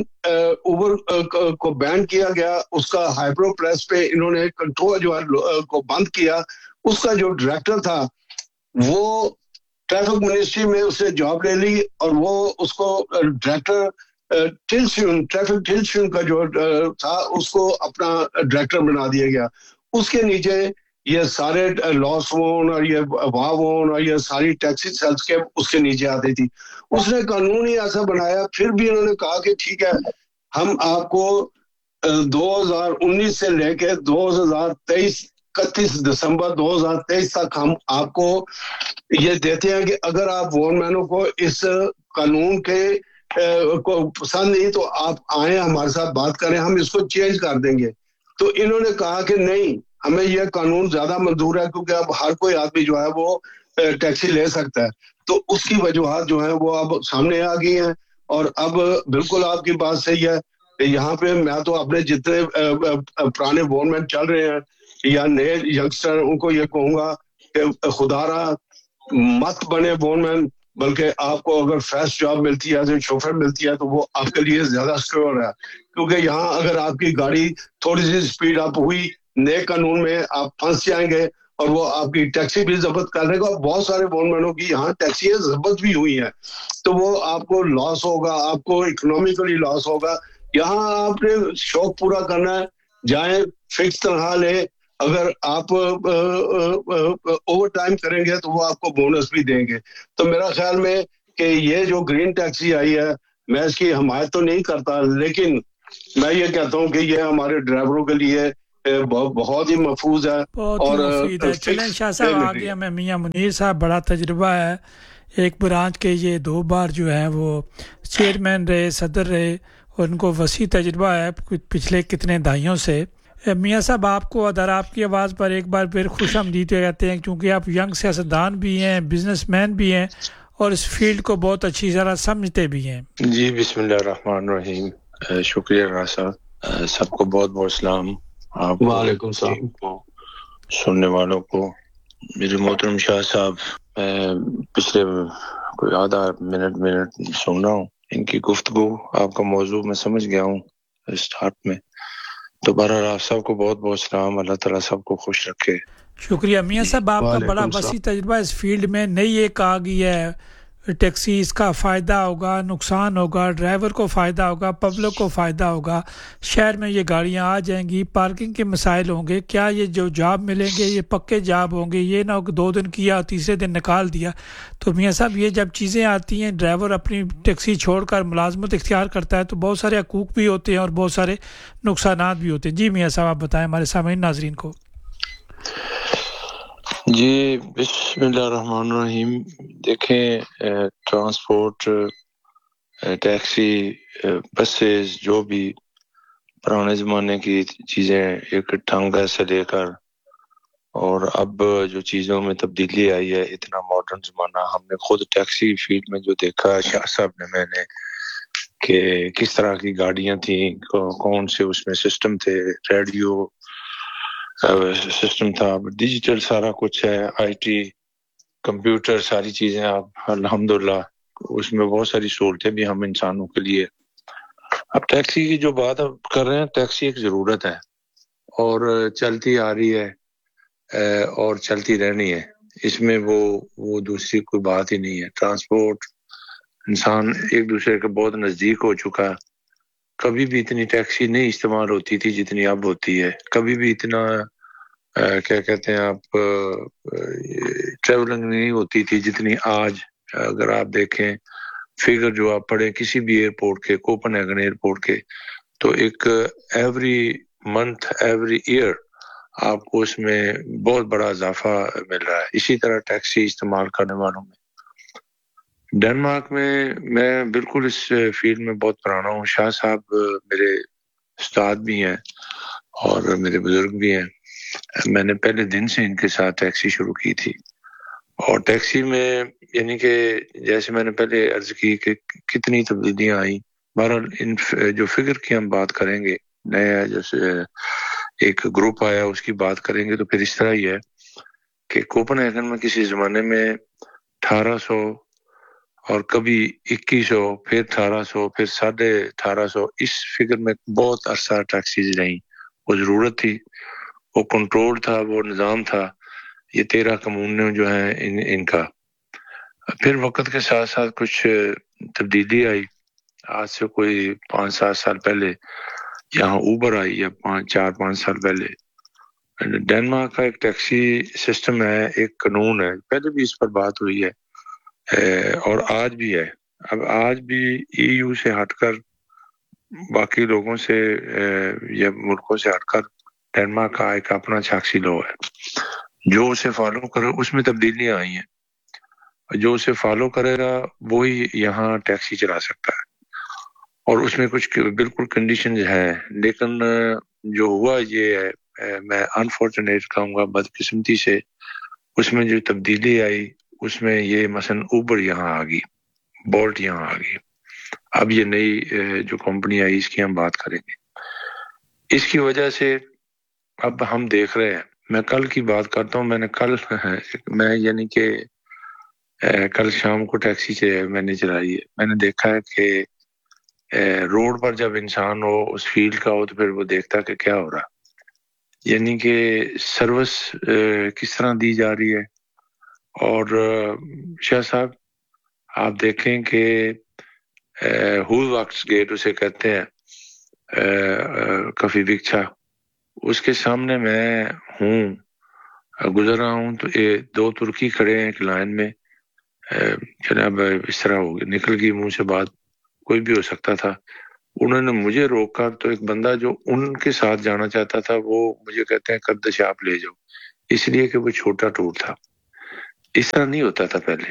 اوبر کو بین کیا گیا, اس کا ہائپرو پریس پہ انہوں نے کنٹرول جو ہے کو بند کیا. اس کا جو ڈائریکٹر تھا وہ ٹریفک منسٹری میں اس نے جاب لے لی, اور وہ اس کو ڈائریکٹر ٹریفک ٹیلسون کا جو تھا اس کو اپنا ڈائریکٹر بنا دیا گیا. اس کے نیچے یہ سارے لاس وون اور یہ واون اور یہ ساری ٹیکسی سیلز کے اس کے نیچے آتی تھی. اس نے قانون ہی ایسا بنایا. پھر بھی انہوں نے کہا کہ ٹھیک ہے, ہم آپ کو 2019 سے لے کے 2023 31 دسمبر 2023 تک ہم آپ کو یہ دیتے ہیں کہ اگر آپ وون مینوں کو اس قانون کے کو پسند نہیں تو آپ آئیں ہمارے ساتھ بات کریں, ہم اس کو چینج کر دیں گے. تو انہوں نے کہا کہ نہیں, ہمیں یہ قانون زیادہ منظور ہے کیونکہ اب ہر کوئی آدمی جو ہے وہ ٹیکسی لے سکتا ہے. تو اس کی وجوہات جو ہیں وہ اب سامنے آ گئی ہیں, اور اب بالکل آپ کی بات صحیح ہے. یہاں پہ میں تو اپنے جتنے پرانے وون مین چل رہے ہیں یا نئے ینگسٹر, ان کو یہ کہوں گا کہ خدا را مت بنے وون مین, بلکہ آپ کو اگر فیسٹ جاب ملتی ہے, شوفر ملتی ہے, تو وہ آپ کے لیے زیادہ سکیور ہے. کیونکہ یہاں اگر آپ کی گاڑی تھوڑی سی سپیڈ اپ ہوئی, نئے قانون میں آپ پھنس جائیں گے, اور وہ آپ کی ٹیکسی بھی ضبط کر دے گا. بہت سارے وون مینوں کی یہاں ٹیکسیاں ضبط بھی ہوئی ہیں, تو وہ آپ کو لاس ہوگا, آپ کو اکنامیکلی لاس ہوگا. یہاں آپ نے شوق پورا کرنا ہے، جائیں فکس تنخواہ لیں، اگر آپ اوور ٹائم کریں گے تو وہ آپ کو بونس بھی دیں گے. تو میرا خیال میں کہ یہ جو گرین ٹیکسی آئی ہے، میں اس کی حمایت تو نہیں کرتا، لیکن میں یہ کہتا ہوں کہ یہ ہمارے ڈرائیوروں کے لیے بہت ہی محفوظ ہے بہت ہی اور مفید ہے. چلیں شاہ صاحب آگے ہمیں میاں منیر صاحب، بڑا تجربہ ہے، ایک برانچ کے یہ 2 بار جو ہیں وہ چیئرمین رہے، صدر رہے، اور ان کو وسیع تجربہ ہے پچھلے کتنے دہائیوں سے. میاں صاحب آپ کو ادھر آپ کی آواز پر ایک بار پھر خوش آمدید کہتے ہیں، کیونکہ آپ ینگ سیاستدان بھی ہیں، بزنس مین بھی ہیں، اور اس فیلڈ کو بہت اچھی طرح سمجھتے بھی ہیں. جی بسم اللہ الرحمن الرحیم. شکریہ راز صاحب، سب کو بہت بہت سلام. آپ وعلیکم السلام کو سننے والوں کو. میرے محترم شاہ صاحب، میں پچھلے کوئی آدھا منٹ سن رہا ہوں ان کی گفتگو. آپ کا موضوع میں سمجھ گیا ہوں اسٹارٹ میں. دوبارہ راز صاحب کو بہت بہت سلام. اللہ تعالیٰ سب کو خوش رکھے. شکریہ میاں صاحب، آپ کا بڑا وسیع تجربہ اس فیلڈ میں. نئی ایک آ گئی ہے ٹیکسی، اس کا فائدہ ہوگا، نقصان ہوگا، ڈرائیور کو فائدہ ہوگا، پبلک کو فائدہ ہوگا. شہر میں یہ گاڑیاں آ جائیں گی، پارکنگ کے مسائل ہوں گے، کیا یہ جو جاب ملیں گے یہ پکے جاب ہوں گے، یہ نہ ہو کہ 2 دن کیا تیسرے دن نکال دیا. تو میاں صاحب یہ جب چیزیں آتی ہیں، ڈرائیور اپنی ٹیکسی چھوڑ کر ملازمت اختیار کرتا ہے، تو بہت سارے حقوق بھی ہوتے ہیں اور بہت سارے نقصانات بھی ہوتے ہیں. جی میاں صاحب آپ بتائیں ہمارے سامعین ناظرین کو. جی بسم اللہ الرحمن الرحیم. دیکھیں ٹرانسپورٹ، ٹیکسی، بسز، جو بھی پرانے زمانے کی چیزیں، ایک ٹانگا سے لے کر، اور اب جو چیزوں میں تبدیلی آئی ہے، اتنا ماڈرن زمانہ. ہم نے خود ٹیکسی فیلڈ میں جو دیکھا شاہ صاحب نے، میں نے، کہ کس طرح کی گاڑیاں تھیں، کون سے اس میں سسٹم تھے، ریڈیو سسٹم تھا، ڈیجیٹل سارا کچھ ہے، آئی ٹی، کمپیوٹر، ساری چیزیں. آپ الحمدللہ اس میں بہت ساری سہولتیں بھی ہم انسانوں کے لیے. اب ٹیکسی کی جو بات کر رہے ہیں، ٹیکسی ایک ضرورت ہے اور چلتی آ رہی ہے اور چلتی رہنی ہے. اس میں وہ دوسری کوئی بات ہی نہیں ہے. ٹرانسپورٹ، انسان ایک دوسرے کے بہت نزدیک ہو چکا. کبھی بھی اتنی ٹیکسی نہیں استعمال ہوتی تھی جتنی اب ہوتی ہے. کبھی بھی اتنا کیا کہتے ہیں آپ، ٹریولنگ نہیں ہوتی تھی جتنی آج. اگر آپ دیکھیں فگر جو آپ پڑھیں کسی بھی ایئرپورٹ کے، کوپن ہیگن ایئرپورٹ کے، تو ایک ایوری منتھ، ایوری ایئر آپ کو اس میں بہت بڑا اضافہ مل رہا ہے. اسی طرح ٹیکسی استعمال کرنے والوں میں ڈنمارک میں بالکل اس فیلڈ میں بہت پرانا ہوں. شاہ صاحب میرے استاد بھی ہیں اور میرے بزرگ بھی ہیں. میں نے پہلے دن سے ان کے ساتھ ٹیکسی شروع کی تھی. اور ٹیکسی میں یعنی کہ جیسے میں نے پہلے عرض کی کہ کتنی تبدیلیاں آئیں. بہرحال ان جو فگر کی ہم بات کریں گے، نیا جیسے ایک گروپ آیا اس کی بات کریں گے، تو پھر اس طرح ہی ہے کہ کوپن ہیگن میں کسی زمانے میں 1800 اور کبھی 2100، پھر 1800، پھر 1850، اس فگر میں بہت عرصہ ٹیکسیز رہیں. وہ ضرورت تھی، وہ کنٹرول تھا، وہ نظام تھا. یہ 13 کمونیں جو ہیں ان کا. پھر وقت کے ساتھ ساتھ کچھ تبدیلی آئی. آج سے کوئی 5-7 سال پہلے یہاں اوبر آئی، یا 4-5 سال پہلے. ڈنمارک کا ایک ٹیکسی سسٹم ہے، ایک قانون ہے. پہلے بھی اس پر بات ہوئی ہے اور آج بھی ہے. اب آج بھی EU سے ہٹ کر، باقی لوگوں سے یا ملکوں سے ہٹ کر، ڈنمارک کا ایک اپنا ٹیکسی لا ہے. جو اسے فالو کرے اس میں تبدیلیاں آئی ہیں. جو اسے فالو کرے گا وہی یہاں ٹیکسی چلا سکتا ہے، اور اس میں کچھ بالکل کنڈیشنز ہیں. لیکن جو ہوا یہ ہے، میں انفارچونیٹ کہوں گا، بدقسمتی سے، اس میں جو تبدیلی آئی اس میں یہ مثلا اوبر یہاں آ گئی، بولٹ یہاں آ گئی. اب یہ نئی جو کمپنی آئی اس کی ہم بات کریں گے. اس کی وجہ سے اب ہم دیکھ رہے ہیں، میں کل کی بات کرتا ہوں. میں یعنی کہ کل شام کو ٹیکسی سے میں نے چلائی ہے. میں نے دیکھا ہے کہ روڈ پر جب انسان ہو، اس فیلڈ کا ہو، تو پھر وہ دیکھتا کہ کیا ہو رہا، یعنی کہ سروس کس طرح دی جا رہی ہے. اور شاہ صاحب آپ دیکھیں کہ ہول واکس گیٹ اسے کہتے ہیں، کافی وکچا، اس کے سامنے میں ہوں گزر رہا ہوں تو یہ 2 ترکی کھڑے ہیں ایک لائن میں. جناب اس طرح ہو گئی، نکل گئی منہ سے بات، کوئی بھی ہو سکتا تھا. انہوں نے مجھے روکا تو ایک بندہ جو ان کے ساتھ جانا چاہتا تھا وہ مجھے کہتے ہیں قدش آپ لے جاؤ، اس لیے کہ وہ چھوٹا ٹور تھا. اس طرح نہیں ہوتا تھا پہلے.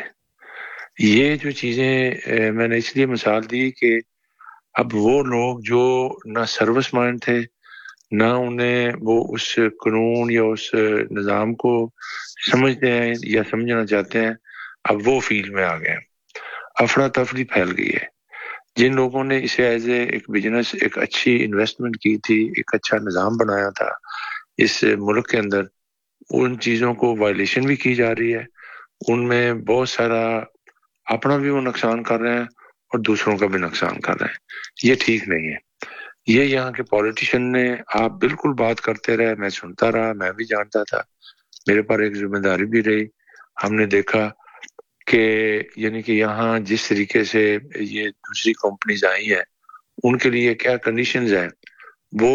یہ جو چیزیں میں نے اس لیے مثال دی کہ اب وہ لوگ جو نہ سروس مائنڈ تھے، نہ انہیں وہ اس قانون یا اس نظام کو سمجھتے ہیں یا سمجھنا چاہتے ہیں، اب وہ فیلڈ میں آ گئے. افراتفری پھیل گئی ہے. جن لوگوں نے اسے ایز اے ایک بزنس، ایک اچھی انویسٹمنٹ کی تھی، ایک اچھا نظام بنایا تھا اس ملک کے اندر، ان چیزوں کو وائلیشن بھی کی جا رہی ہے. ان میں بہت سارا اپنا بھی وہ نقصان کر رہے ہیں اور دوسروں کا بھی نقصان کر رہے ہیں. یہ ٹھیک نہیں ہے. یہ یہاں کے پولیٹیشین نے، آپ بالکل بات کرتے رہے، میں سنتا رہا، میں بھی جانتا تھا، میرے پر ایک ذمہ داری بھی رہی. ہم نے دیکھا کہ یعنی کہ یہاں جس طریقے سے یہ دوسری کمپنیز آئی ہیں ان کے لیے کیا کنڈیشنز ہیں، وہ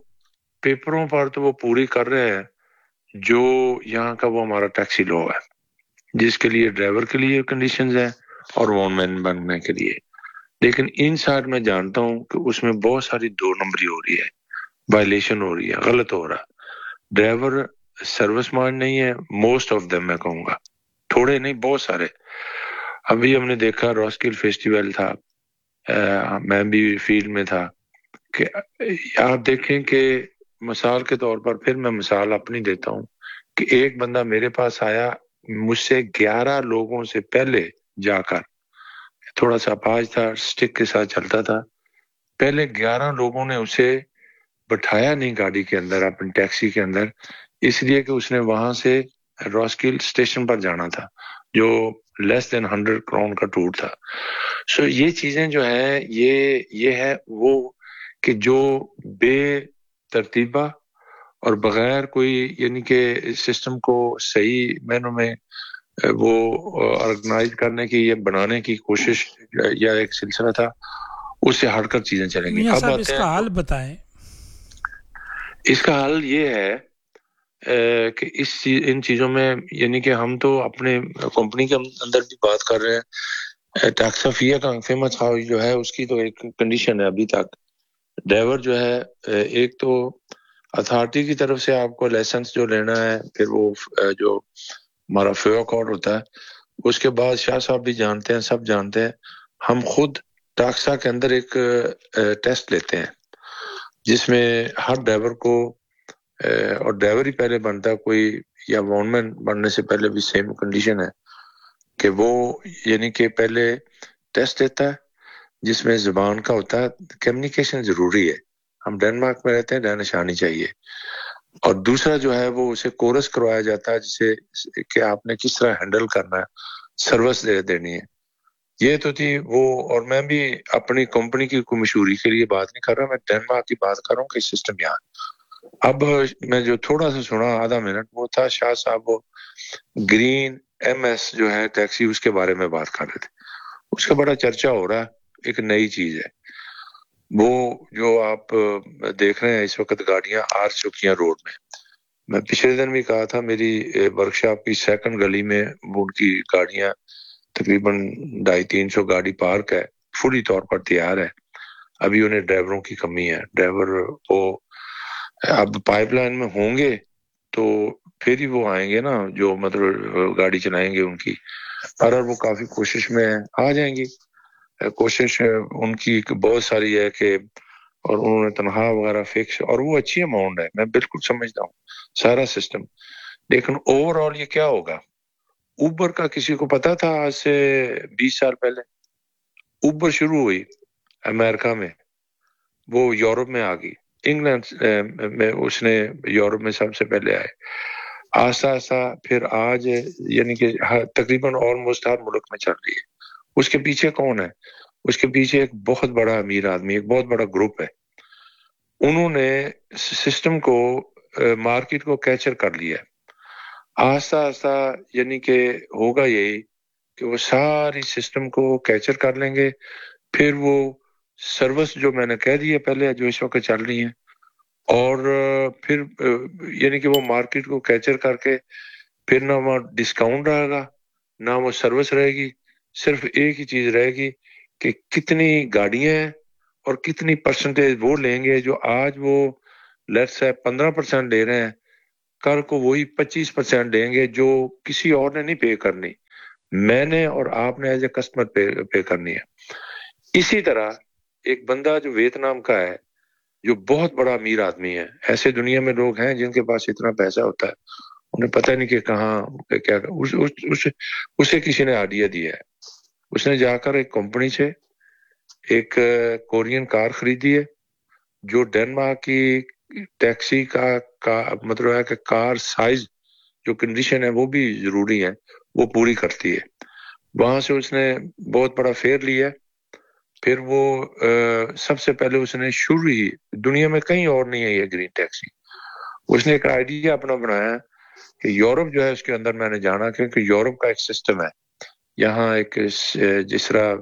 پیپروں پر تو وہ پوری کر رہے ہیں جو یہاں کا وہ ہمارا ٹیکسی لا ہے، جس کے لیے ڈرائیور کے لیے کنڈیشنز ہیں اور وان مین بننے کے لیے. لیکن ان سائڈ میں جانتا ہوں کہ اس میں بہت ساری 2 نمبری ہو رہی ہے، وائلیشن ہو رہی ہے، غلط ہو رہا. ڈرائیور سروس مائنڈ نہیں ہے، موسٹ آف دم میں کہوں گا، تھوڑے نہیں بہت سارے. ابھی ہم نے دیکھا راسکل فیسٹیول تھا، میں بھی فیلڈ میں تھا، کہ آپ دیکھیں کہ مثال کے طور پر، پھر میں مثال اپنی دیتا ہوں کہ ایک بندہ میرے پاس آیا مجھ سے 11 لوگوں سے پہلے جا کر، تھوڑا سا اپاج تھا، سٹک کے ساتھ چلتا تھا، پہلے 11 لوگوں نے اسے بٹھایا نہیں گاڑی کے اندر، اپنی ٹیکسی کے اندر، اس لیے کہ اس نے وہاں سے راسکل اسٹیشن پر جانا تھا جو لیس دین 100 کراؤن کا ٹور تھا. سو یہ چیزیں جو ہیں یہ ہے وہ کہ جو بے ترتیبہ اور بغیر کوئی یعنی کہ سسٹم کو صحیح معنوں میں وہ آرگنائز کرنے کی یا بنانے کی کوشش یا ایک سلسلہ تھا، اس سے ہٹ کر چیزیں چلیں گی. میاں صاحب اس کا حل بتائیں. اس کا حل یہ ہے کہ ان چیزوں میں یعنی کہ ہم تو اپنے کمپنی کے اندر بھی بات کر رہے ہیں. ٹیکسافیا کا فیمس ہاؤس جو ہے اس کی تو ایک کنڈیشن ہے ابھی تک، ڈرائیور جو ہے ایک تو اتھارٹی کی طرف سے آپ کو لائسنس جو لینا ہے، پھر وہ جو ہمارا فیو کارڈ ہوتا ہے، اس کے بعد شاہ صاحب بھی جانتے ہیں، سب جانتے ہیں، ہم خود ٹاکسا کے اندر ایک ٹیسٹ لیتے ہیں جس میں ہر ڈرائیور کو، اور ڈرائیور ہی پہلے بنتا ہے کوئی، یا وان مین بننے سے پہلے بھی سیم کنڈیشن ہے کہ وہ یعنی کہ پہلے ٹیسٹ دیتا ہے جس میں زبان کا ہوتا ہے. کمیونیکیشن ضروری ہے، ہم ڈینمارک میں رہتے ہیں، ڈینش آنی چاہیے. اور دوسرا جو ہے وہ اسے کورس کروایا جاتا ہے جسے کہ آپ نے کس طرح ہینڈل کرنا ہے، سروس دینی ہے. یہ تو تھی وہ. اور میں بھی اپنی کمپنی کی کوئی مشہوری کے لیے بات نہیں کر رہا، میں ڈینمارک کی بات کر رہا ہوں کہ سسٹم یہاں. اب میں جو تھوڑا سا سنا آدھا منٹ، وہ تھا شاہ صاحب وہ گرین ایم ایس جو ہے ٹیکسی، اس کے بارے میں بات کر رہے تھے. اس کا بڑا چرچا ہو رہا ہے، ایک نئی چیز ہے وہ جو آپ دیکھ رہے ہیں اس وقت گاڑیاں آ چکی ہیں روڈ میں. میں پچھلے دن بھی کہا تھا میری ورکشاپ کی 2nd گلی میں ان کی گاڑیاں تقریباً 250-300 گاڑی پارک ہے، فلی طور پر تیار ہے. ابھی انہیں ڈرائیوروں کی کمی ہے. ڈرائیور وہ اب پائپ لائن میں ہوں گے تو پھر ہی وہ آئیں گے نا، جو مطلب گاڑی چلائیں گے ان کی. اور وہ کافی کوشش میں آ جائیں گی. کوشش ان کی بہت ساری ہے کہ، اور انہوں نے تنخواہ وغیرہ فکس، اور وہ اچھی اماؤنٹ ہے، میں بالکل سمجھتا ہوں سارا سسٹم. لیکن اوور آل یہ کیا ہوگا؟ اوبر کا کسی کو پتا تھا آج سے 20 سال پہلے؟ اوبر شروع ہوئی امریکہ میں، وہ یورپ میں آ گئی، انگلینڈ میں اس نے یورپ میں سب سے پہلے آئے. آہستہ آہستہ پھر آج یعنی کہ تقریباً آلموسٹ ہر ملک میں چل رہی ہے. اس کے پیچھے کون ہے؟ اس کے پیچھے ایک بہت بڑا امیر آدمی، ایک بہت بڑا گروپ ہے. انہوں نے سسٹم کو، مارکیٹ کو کیچر کر لیا ہے. آہستہ آہستہ یعنی کہ ہوگا یہی کہ وہ ساری سسٹم کو کیچر کر لیں گے، پھر وہ سروس جو میں نے کہہ دی ہے پہلے جو اس وقت چل رہی ہیں، اور پھر یعنی کہ وہ مارکیٹ کو کیچر کر کے پھر نہ وہاں ڈسکاؤنٹ رہے گا نہ وہ سروس رہے گی، صرف ایک ہی چیز رہے گی کہ کتنی گاڑیاں ہیں اور کتنی پرسنٹیج وہ لیں گے. جو آج وہ لیٹس ہے 15% لے رہے ہیں، کل کو وہی 25% دیں گے جو کسی اور نے نہیں پے کرنی، میں نے اور آپ نے ایز اے کسٹمر پے کرنی ہے. اسی طرح ایک بندہ جو ویتنام کا ہے، جو بہت بڑا امیر آدمی ہے، ایسے دنیا میں لوگ ہیں جن کے پاس اتنا پیسہ ہوتا ہے انہیں پتہ نہیں کہ کہاں کیا اسے کسی نے آئیڈیا دیا ہے. اس نے جا کر ایک کمپنی سے ایک کورین کار خریدی ہے جو ڈینمارک کی ٹیکسی کا مطلب ہے کہ کار سائز جو کنڈیشن ہے وہ بھی ضروری ہے، وہ پوری کرتی ہے. وہاں سے اس نے بہت بڑا فیئر لیا. پھر وہ سب سے پہلے اس نے شروع ہی دنیا میں کہیں اور نہیں ہے یہ گرین ٹیکسی. اس نے ایک آئیڈیا اپنا بنایا کہ یورپ جو ہے اس کے اندر میں نے جانا کیونکہ یورپ کا ایک سسٹم ہے، یہاں ایک جس طرح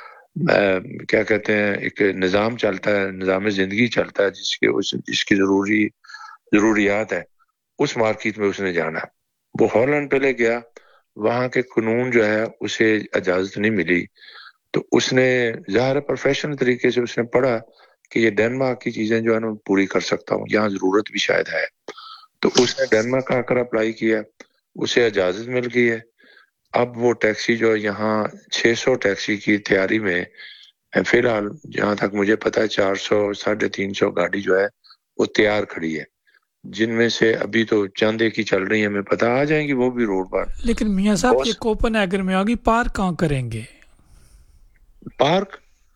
کیا کہتے ہیں ایک نظام چلتا ہے، نظام زندگی چلتا ہے جس کی ضروریات ہے. اس مارکیٹ میں اس نے جانا. وہ ہالینڈ پہلے گیا، وہاں کے قانون جو ہے اسے اجازت نہیں ملی، تو اس نے ظاہر پروفیشنل طریقے سے اس نے پڑھا کہ یہ ڈینمارک کی چیزیں جو ہے نا پوری کر سکتا ہوں، یہاں ضرورت بھی شاید ہے. تو اس نے ڈینمارک آ کر اپلائی کیا، اسے اجازت مل گئی ہے. اب وہ ٹیکسی جو یہاں 600 ٹیکسی کی تیاری میں فی الحال جہاں تک مجھے پتا ہے 400-350 گاڑی جو ہے وہ تیار کھڑی ہے، جن میں سے ابھی تو چند ایک ہی چل رہی ہیں، ہمیں پتا آ جائیں گی وہ بھی روڈ پر. لیکن میاں صاحب یہ کوپن ہیگن میں ہوگی، پارک کہاں کریں گے؟ پارک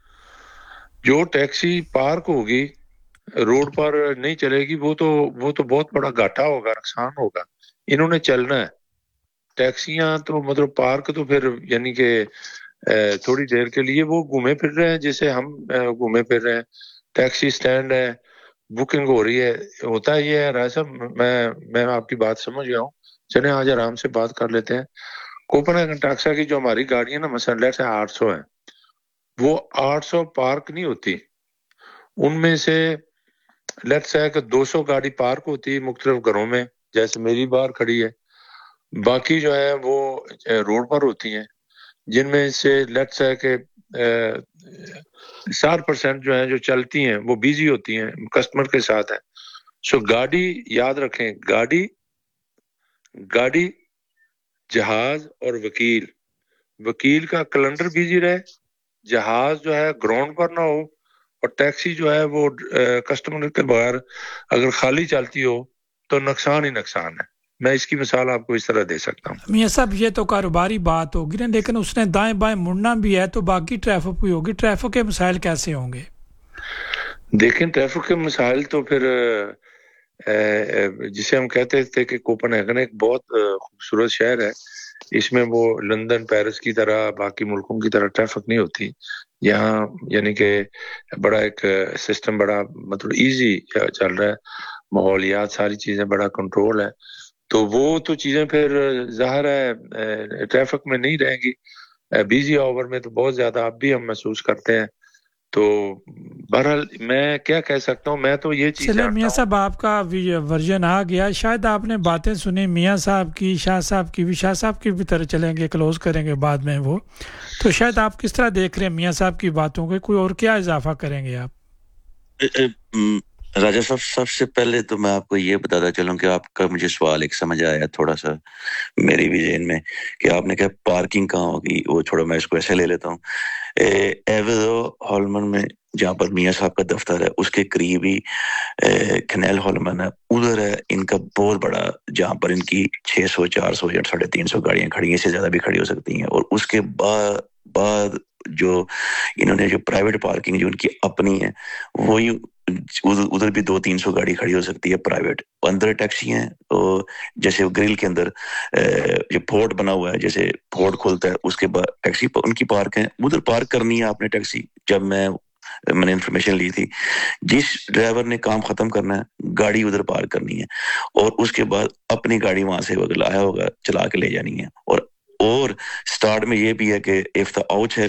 جو ٹیکسی پارک ہوگی روڈ پر نہیں چلے گی، وہ تو بہت بڑا گھاٹا ہوگا، نقصان ہوگا. انہوں نے چلنا ہے ٹیکسیاں تو مطلب پارک تو پھر یعنی کہ تھوڑی دیر کے لیے وہ گھومے پھر رہے ہیں جیسے ہم گھومے پھر رہے ہیں. ٹیکسی سٹینڈ ہے، بکنگ ہو رہی ہے. ہوتا ہے یہ ہے رائے صاحب، میں آپ کی بات سمجھ گیا ہوں، چلیں آج آرام سے بات کر لیتے ہیں. کوپن ہیگن ٹاکسا کی جو ہماری گاڑیاں نا مثلا لیٹس 800 ہیں، وہ 800 پارک نہیں ہوتی، ان میں سے لیٹس ہے کہ 200 گاڑی پارک ہوتی ہے مختلف گھروں میں جیسے میری باہر کھڑی ہے، باقی جو ہے وہ روڈ پر ہوتی ہیں، جن میں سے لیٹس ہے کہ 60% جو ہیں جو چلتی ہیں وہ بیزی ہوتی ہیں، کسٹمر کے ساتھ ہیں. سو گاڑی یاد رکھیں، گاڑی جہاز اور وکیل کا کیلنڈر بیزی رہے، جہاز جو ہے گراؤنڈ پر نہ ہو، اور ٹیکسی جو ہے وہ کسٹمر کے بغیر اگر خالی چلتی ہو تو نقصان ہی نقصان ہے. میں اس کی مثال آپ کو اس طرح دے سکتا ہوں. میاں صاحب یہ تو کاروباری بات ہوگی نا، لیکن اس نے دائیں بائیں مڑنا بھی ہے تو باقی ٹریفک بھی ہوگی، ٹریفک کے مسائل کیسے ہوں گے؟ دیکھیں ٹریفک کے مسائل تو پھر جسے ہم کہتے تھے کہ کوپن ہیگن ایک بہت خوبصورت شہر ہے، اس میں وہ لندن پیرس کی طرح باقی ملکوں کی طرح ٹریفک نہیں ہوتی. یہاں یعنی کہ بڑا ایک سسٹم بڑا مطلب ایزی چل رہا ہے، ماحولیات ساری چیزیں بڑا کنٹرول ہے، تو وہ تو چیزیں پھر ظاہر ہے ٹریفک میں نہیں رہیں گی. بیزی آور میں تو بہت زیادہ اب بھی ہم محسوس کرتے ہیں. تو بہرحال میں کیا کہہ سکتا ہوں، میں تو یہ چیز چلے میاں صاحب آپ کا ورژن آ گیا، شاید آپ نے باتیں سنی میاں صاحب کی، شاہ صاحب کی بھی، شاہ صاحب کی بھی طرح چلیں گے، کلوز کریں گے بعد میں وہ، تو شاید آپ کس طرح دیکھ رہے ہیں میاں صاحب کی باتوں کو، کوئی اور کیا اضافہ کریں گے آپ؟ راجہ صاحب سب سے پہلے تو میں آپ کو یہ بتاتا چلوں کہ آپ کا مجھے سوال ایک سمجھ آیا تھوڑا سا میری بھی ذہن میں کہ آپ نے کہا پارکنگ کہاں ہوگی، وہ تھوڑا میں اس کو ایسے لے لیتا ہوں. ایویزو ہالمن میں جہاں پر میاں صاحب کا دفتر ہے اس کے قریب ہی کنیل ہالمن ہے، ادھر ہے ان کا بہت بڑا جہاں پر ان کی 600 400 یا 350 گاڑیاں کھڑی ہیں، اس سے زیادہ بھی کھڑی ہو سکتی ہیں. اور اس کے بعد جو انہوں نے جو پرائیویٹ پارکنگ جو ان کی اپنی ہے وہی ادھر بھی 200-300 گاڑی کھڑی ہو سکتی ہے پرائیویٹ. اندر ٹیکسی ہیں جیسے گرل کے اندر جو پورٹ بنا ہوا ہے، جیسے پورٹ کھولتا ہے اس کے بعد ٹیکسی ان کی پارک ہے، ادھر پارک کرنی ہے آپ نے ٹیکسی. جب میں نے انفارمیشن لی تھی جس ڈرائیور نے کام ختم کرنا ہے گاڑی ادھر پارک کرنی ہے اور اس کے بعد اپنی گاڑی وہاں سے اگر لایا ہوگا چلا کے لے جانی ہے. اور سٹارٹ میں یہ بھی ہے کہ if the outhell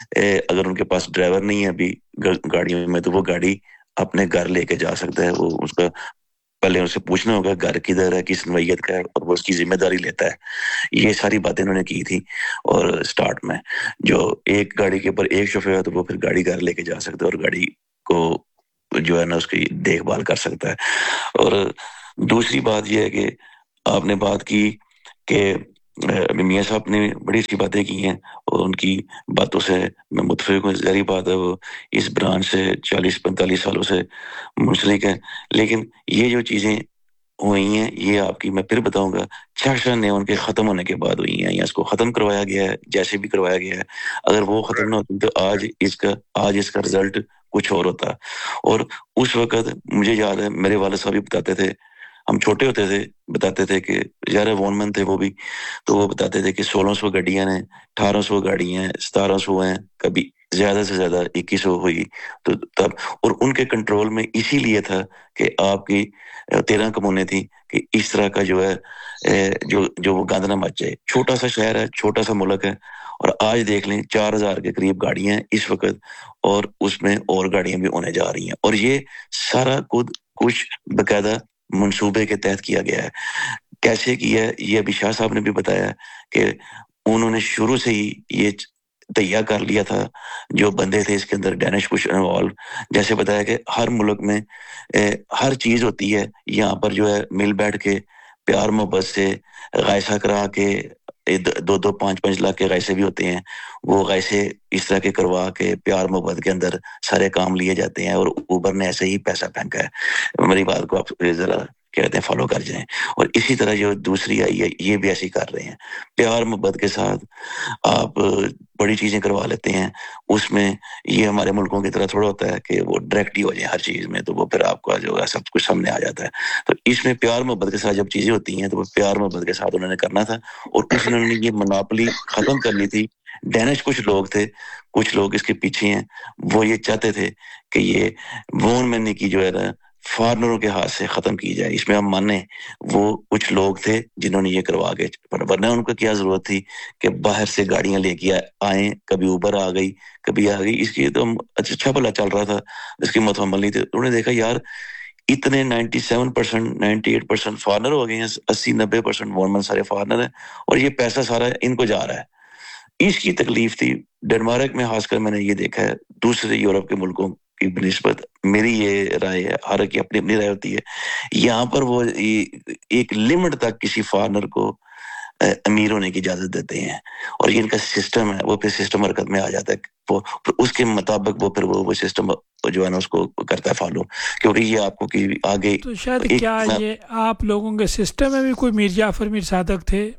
اگر ان کے پاس ڈرائیور نہیں ہے ابھی گاڑیوں میں تو وہ گاڑی اپنے گھر لے کے جا سکتا ہے. وہ اس کا پہلے اسے پوچھنا ہوگا گھر کدھر ہے, کس نوعیت کا ہے, اور وہ اس کی ذمہ داری لیتا ہے. یہ ساری باتیں انہوں نے کی تھی. اور سٹارٹ میں جو ایک گاڑی کے اوپر ایک شوفیر ہے تو وہ پھر گاڑی گھر لے کے جا سکتا ہے اور گاڑی کو جو ہے نا اس کی دیکھ بھال کر سکتا ہے. اور دوسری بات یہ ہے کہ آپ نے بات کی کہ میاں صاحب نے بڑی اچھی باتیں کی ہیں اور ان کی باتوں سے میں متفق ہوں. ظاہری بات ہے وہ اس برانچ سے 40-45 سالوں سے منسلک ہے, لیکن یہ جو چیزیں ہوئی ہیں یہ آپ کی میں پھر بتاؤں گا شاہ نے ان کے ختم ہونے کے بعد ہوئی ہیں, یا اس کو ختم کروایا گیا ہے جیسے بھی کروایا گیا ہے. اگر وہ ختم نہ ہوتی تو آج اس کا رزلٹ کچھ اور ہوتا. اور اس وقت مجھے یاد ہے میرے والد صاحب بھی بتاتے تھے, ہم چھوٹے ہوتے تھے بتاتے تھے کہ یار وون مین تھے وہ بھی, تو وہ بتاتے تھے کہ 1600 گاڑیاں ہیں, 1800 گاڑیاں ہیں, 1700 ہیں, کبھی زیادہ سے زیادہ 2100 ہوئی تو تب. اور ان کے کنٹرول میں اسی لیے تھا کہ آپ کی 13 کمونیں تھیں کہ اس طرح کا جو ہے جو وہ گاندنا مچ جائے. چھوٹا سا شہر ہے, چھوٹا سا ملک ہے, اور آج دیکھ لیں 4000 کے قریب گاڑیاں ہیں اس وقت, اور اس میں اور گاڑیاں بھی ہونے جا رہی ہیں. اور یہ سارا کچھ باقاعدہ منصوبے کے تحت کیا گیا ہے. کیسے کیا ہے یہ ابھی شاہ صاحب نے بھی بتایا کہ انہوں نے شروع سے ہی یہ تیار کر لیا تھا. جو بندے تھے اس کے اندر ڈینش کچھ انوالو, جیسے بتایا کہ ہر ملک میں ہر چیز ہوتی ہے, یہاں پر جو ہے مل بیٹھ کے پیار محبت سے غائصہ کرا کے 2-5 لاکھ کے غائصے بھی ہوتے ہیں, وہ غائصے اس طرح کے کروا کے پیار محبت کے اندر سارے کام لیے جاتے ہیں. اور اوبر نے ایسے ہی پیسہ پھینکا ہے. میری بات کو آپ ذرا کہتے ہیں فالو کر جائیں. اور اسی طرح جو دوسری آئی ہے یہ بھی ایسی کر رہے ہیں, پیار محبت کے ساتھ آپ بڑی چیزیں کروا لیتے ہیں. اس میں یہ ہمارے ملکوں کی طرح تھوڑا ہوتا ہے کہ وہ ڈائریکٹ ہی ہو جائے ہر چیز میں, تو وہ پھر آپ کا جو ہے سب کچھ سامنے آ جاتا ہے. تو اس میں پیار محبت کے ساتھ جب چیزیں ہوتی ہیں تو وہ پیار محبت کے ساتھ انہوں نے کرنا تھا, اور اس نے یہ مناپلی ختم کرنی تھی. ڈینش کچھ لوگ تھے, کچھ لوگ اس کے پیچھے ہیں, وہ یہ چاہتے تھے کہ یہ وون مینی کی جو ہے نا فارنروں کے ہاتھ سے ختم کی جائے. اس میں ہم مانیں وہ کچھ لوگ تھے جنہوں نے یہ کروا کے, ورنہ ان کو کیا ضرورت تھی کہ باہر سے گاڑیاں لے کے آئیں, کبھی اوبر آ گئی کبھی آ گئی. اس کی تو اچھا بھلا چل رہا تھا, اس کی متحمل نہیں تھے. انہوں نے دیکھا یار اتنے 97% 98% فارنر ہو گئے ہیں, 80-90% وون سارے فارنر ہیں, اور یہ پیسہ سارا ان کو جا رہا ہے. اس کی تکلیف تھی. ڈنمارک میں خاص کر میں نے یہ دیکھا ہے, دوسرے یورپ کے ملکوں کی بنسبت میری یہ رائے ہے, ہر کی اپنی اپنی رائے ہوتی ہے, یہاں پر وہ ایک لمٹ تک کسی فارنر کو امیر ہونے کی اجازت دیتے ہیں, اور یہ ان کا سسٹم ہے, وہ پھر سسٹم حرکت میں آ جاتا ہے. وہ اس کے مطابق وہ پھر وہ سسٹم جو ہے نا اس کو کرتا ہے فالو, کیونکہ یہ آپ کو کہ آگے تو شاید کیا یہ آپ لوگوں کے سسٹم میں بھی کوئی میر جعفر میر صادق تھے؟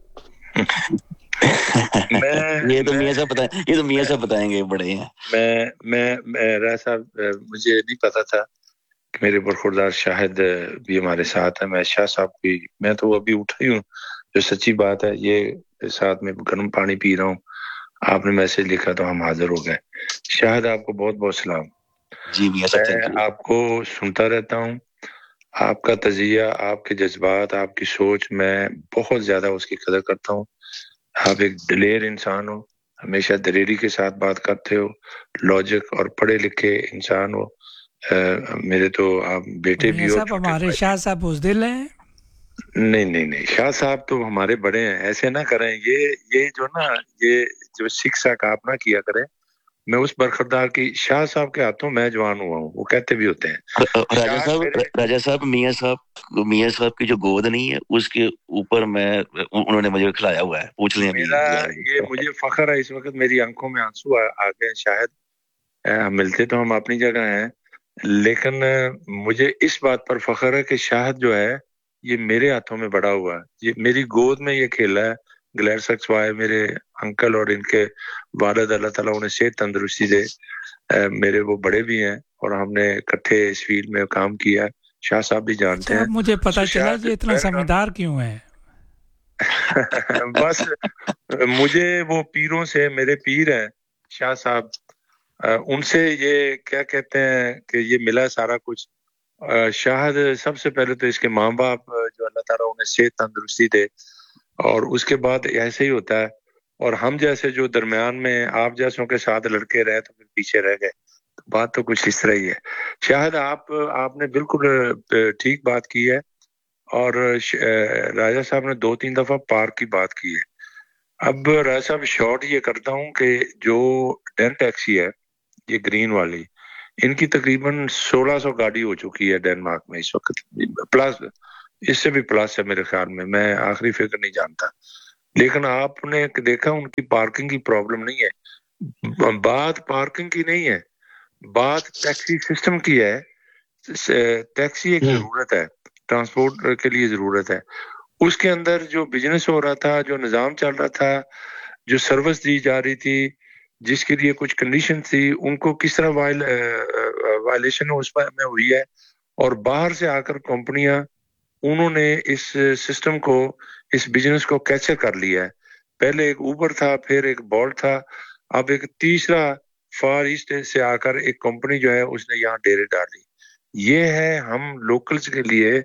یہ تو میاں صاحب بتائیں گے, بڑے ہیں. میں راہ صاحب مجھے نہیں پتا تھا کہ میرے برخوردار شاہد بھی ہمارے ساتھ ہے. میں شاہ صاحب کی میں تو ابھی اٹھا ہی ہوں, جو سچی بات ہے یہ ساتھ میں گرم پانی پی رہا ہوں. آپ نے میسج لکھا تو ہم حاضر ہو گئے. شاہد آپ کو بہت بہت سلام. جی میاں صاحب میں آپ کو سنتا رہتا ہوں, آپ کا تجزیہ, آپ کے جذبات, آپ کی سوچ, میں بہت زیادہ اس کی قدر کرتا ہوں. آپ ایک دلیر انسان ہو, ہمیشہ دلیری کے ساتھ بات کرتے ہو, لاجک اور پڑھے لکھے انسان ہو. میرے تو آپ بیٹے بھی ہو. ہمارے شاہ صاحب بزدل ہیں؟ نہیں, شاہ صاحب تو ہمارے بڑے ہیں, ایسے نہ کریں. یہ جو نا یہ جو شکشا کا آپ نہ کیا کریں. میں اس برخوردار کی شاہ صاحب کے ہاتھوں میں جوان ہوا ہوں, وہ کہتے بھی ہوتے ہیں. راجہ صاحب میاں صاحب کی جو گود نہیں ہے اس کے اوپر میں انہوں نے مجھے کھلایا ہوا ہے, پوچھ لیں. یہ مجھے فخر ہے, اس وقت میری آنکھوں میں آنسو آ گئے. شاید ملتے تو ہم اپنی جگہ ہیں, لیکن مجھے اس بات پر فخر ہے کہ شاہد جو ہے یہ میرے ہاتھوں میں بڑا ہوا ہے, یہ میری گود میں یہ کھیلا ہے. گلیر سکسوائے میرے انکل اور ان کے والد, اللہ تعالیٰ انہیں صحت تندرستی دے. میرے وہ بڑے بھی ہیں اور ہم نے اکٹھے اس فیلڈ میں کام کیا. شاہ صاحب بھی جانتے ہیں. مجھے پتا چلا یہ اتنا سمجھدار کیوں ہے. بس مجھے وہ پیروں سے, میرے پیر ہیں شاہ صاحب, ان سے یہ کیا کہتے ہیں کہ یہ ملا سارا کچھ. شاہد سب سے پہلے تو اس کے ماں باپ جو اللہ تعالیٰ انہیں صحت تندرستی دے, اور اس کے بعد ایسے ہی ہوتا ہے اور ہم جیسے جو درمیان میں آپ جیسوں کے ساتھ لڑکے رہے تو پھر پیچھے رہ گئے. بات تو کچھ اس طرح ہی ہے. شاید آپ نے بالکل ٹھیک بات کی ہے اور راجہ صاحب نے 2-3 دفعہ پارک کی بات کی ہے. اب راجہ صاحب شارٹ یہ کرتا ہوں کہ جو ڈین ٹیکسی ہے یہ گرین والی, ان کی تقریباً 1600 گاڑی ہو چکی ہے ڈینمارک میں اس وقت, پلس اس سے بھی پلس ہے میرے خیال میں آخری فگر نہیں جانتا. لیکن آپ نے دیکھا ان کی پارکنگ کی پرابلم نہیں ہے, بات پارکنگ کی نہیں ہے, بات ٹیکسی سسٹم کی ہے. ٹیکسی ایک ضرورت ہے, ٹرانسپورٹ کے لیے ضرورت ہے. اس کے اندر جو بزنس ہو رہا تھا, جو نظام چل رہا تھا, جو سروس دی جا رہی تھی, جس کے لیے کچھ کنڈیشن تھی, ان کو کس طرح وائلیشن اس میں ہوئی ہے. اور باہر سے آ کر کمپنیاں انہوں نے اس سسٹم کو, اس بزنس کو کیچر کر لیا ہے. پہلے ایک اوبر تھا, پھر ایک بولٹ تھا, اب ایک تیسرا فار ایسٹ سے آ کر ایک کمپنی جو ہے اس نے یہاں ڈیرے ڈالی. یہ ہے ہم لوکلز کے لیے,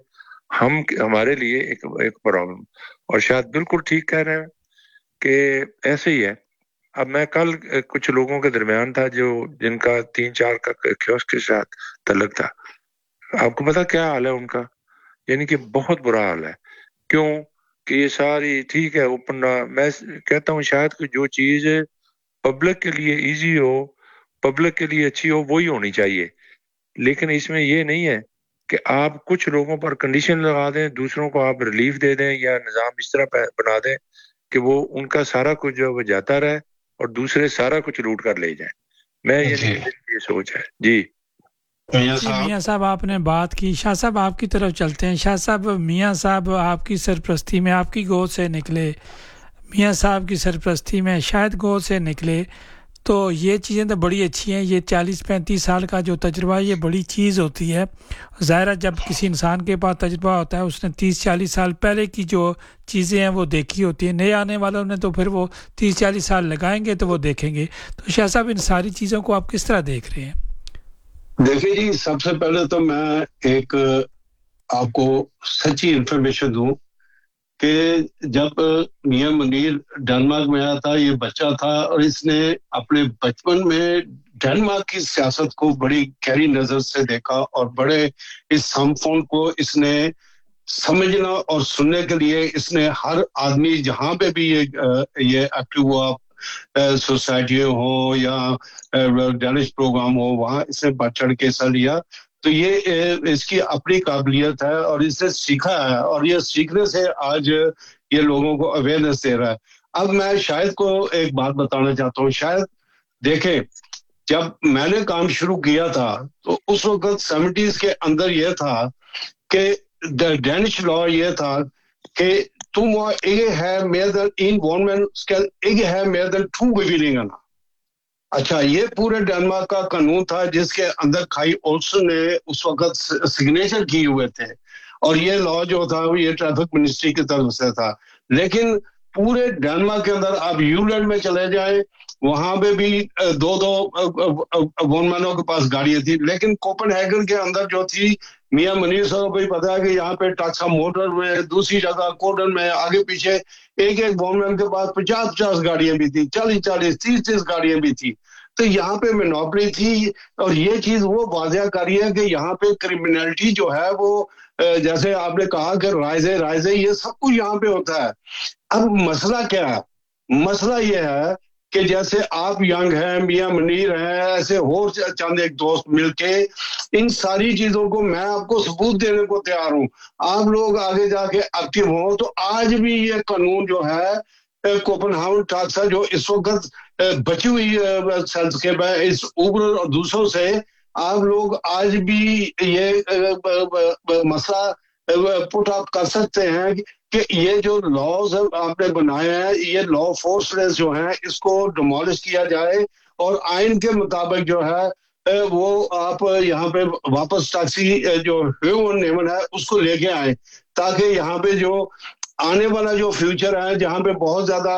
ہمارے لیے ایک پرابلم. اور شاید بالکل ٹھیک کہہ رہے ہیں کہ ایسے ہی ہے. اب میں کل کچھ لوگوں کے درمیان تھا جن کا 3-4 کا کیوسک کے ساتھ تعلق تھا. آپ کو پتا کیا حال ہے ان کا؟ یعنی کہ بہت برا حال ہے. کیوں کہ یہ ساری ٹھیک ہے اوپن, میں کہتا ہوں شاید کہ جو چیز پبلک کے لیے ایزی ہو, پبلک کے لیے اچھی ہو, وہی ہونی چاہیے. لیکن اس میں یہ نہیں ہے کہ آپ کچھ لوگوں پر کنڈیشن لگا دیں, دوسروں کو آپ ریلیف دے دیں یا نظام اس طرح بنا دیں کہ وہ ان کا سارا کچھ جو وہ جاتا رہے اور دوسرے سارا کچھ لوٹ کر لے جائیں. میں یہ سوچ ہے. جی میاں صاحب آپ نے بات کی. شاہ صاحب آپ کی طرف چلتے ہیں. شاہ صاحب, میاں صاحب آپ کی سرپرستی میں, آپ کی گود سے نکلے, میاں صاحب کی سرپرستی میں شاید گود سے نکلے, تو یہ چیزیں تو بڑی اچھی ہیں. یہ 40-35 سال کا جو تجربہ ہے یہ بڑی چیز ہوتی ہے. ظاہر ہے جب کسی انسان کے پاس تجربہ ہوتا ہے, اس نے 30-40 سال پہلے کی جو چیزیں ہیں وہ دیکھی ہوتی ہیں. نئے آنے والوں نے تو پھر وہ 30-40 سال لگائیں گے تو وہ دیکھیں گے. تو شاہ صاحب ان ساری چیزوں کو آپ کس طرح دیکھ رہے ہیں؟ دیکھیں جی, سب سے پہلے تو میں ایک آپ کو سچی انفارمیشن دوں کہ جب میاں منیر ڈنمارک میں آیا تھا, یہ بچہ تھا اور اس نے اپنے بچپن میں ڈنمارک کی سیاست کو بڑی گہری نظر سے دیکھا اور بڑے اس سمفون کو اس نے سمجھنا اور سننے کے لیے اس نے ہر آدمی جہاں پہ بھی یہ ایکٹیو ہوا, سوسائٹی ہو یا ڈینش پروگرام ہو, وہاں اس نے بڑھ چڑھ کے حصہ لیا. تو یہ اس کی اپنی قابلیت ہے اور اس نے سیکھا ہے, اور یہ سیکھنے سے آج یہ لوگوں کو اویئرنیس دے رہا ہے. اب میں شاید کو ایک بات بتانا چاہتا ہوں. شاید دیکھیں, جب میں نے کام شروع کیا تھا تو اس وقت 70s کے اندر یہ تھا کہ ڈینش لا یہ تھا کہ تم ہے mer than en vormen skal ikke have mer than 2 bevillinger. اچھا, یہ پورے ڈنمارک کا قانون تھا جس کے اندر کھائی اولسن نے اس وقت سگنیچر کیے ہوئے تھے, اور یہ لا جو تھا یہ ٹریفک منسٹری کی طرف سے تھا. لیکن پورے ڈنمارک کے اندر آپ یولینڈ میں چلے جائیں, وہاں پہ بھی 2 وونمینوں کے پاس گاڑیاں تھی. لیکن کوپن ہیگن کے اندر جو تھی, میاں منیر صاحب کو بھی پتا ہے کہ یہاں پہ ٹاکسا موٹر میں, دوسری جگہ کوڈن میں, آگے پیچھے ایک وونمین کے پاس 50 گاڑیاں بھی تھی, 40 30 گاڑیاں بھی تھی. تو یہاں پہ مینوپلی تھی, اور یہ چیز وہ واضح کری ہے کہ یہاں پہ کرمنلٹی جو ہے وہ جیسے آپ نے کہا کہ رائزے یہ سب کچھ یہاں پہ ہوتا ہے. اب مسئلہ کیا ہے؟ مسئلہ یہ ہے کہ جیسے آپ ینگ ہیں, میاں منیر ہیں, ایسے اور چند ایک دوست مل کے ان ساری چیزوں کو میں آپ کو ثبوت دینے کو تیار ہوں. آپ لوگ آگے جا کے ایکٹیو ہوں تو آج بھی یہ قانون جو ہے کوپن ہاؤن ٹاکسا جو اس وقت بچی ہوئی سیلسکیپ ہے اس اوبر اور دوسروں سے, آپ لوگ آج بھی یہ مسئلہ پٹ اپ کر سکتے ہیں کہ یہ جو لاز آپ نے بنائے ہیں, یہ لا فورسلیس جو ہیں, اس کو ڈیمولش کیا جائے اور آئین کے مطابق جو ہے وہ آپ یہاں پہ واپس ٹیکسی جو ہیومن نیمن ہے اس کو لے کے آئیں, تاکہ یہاں پہ جو آنے والا جو فیوچر ہے جہاں پہ بہت زیادہ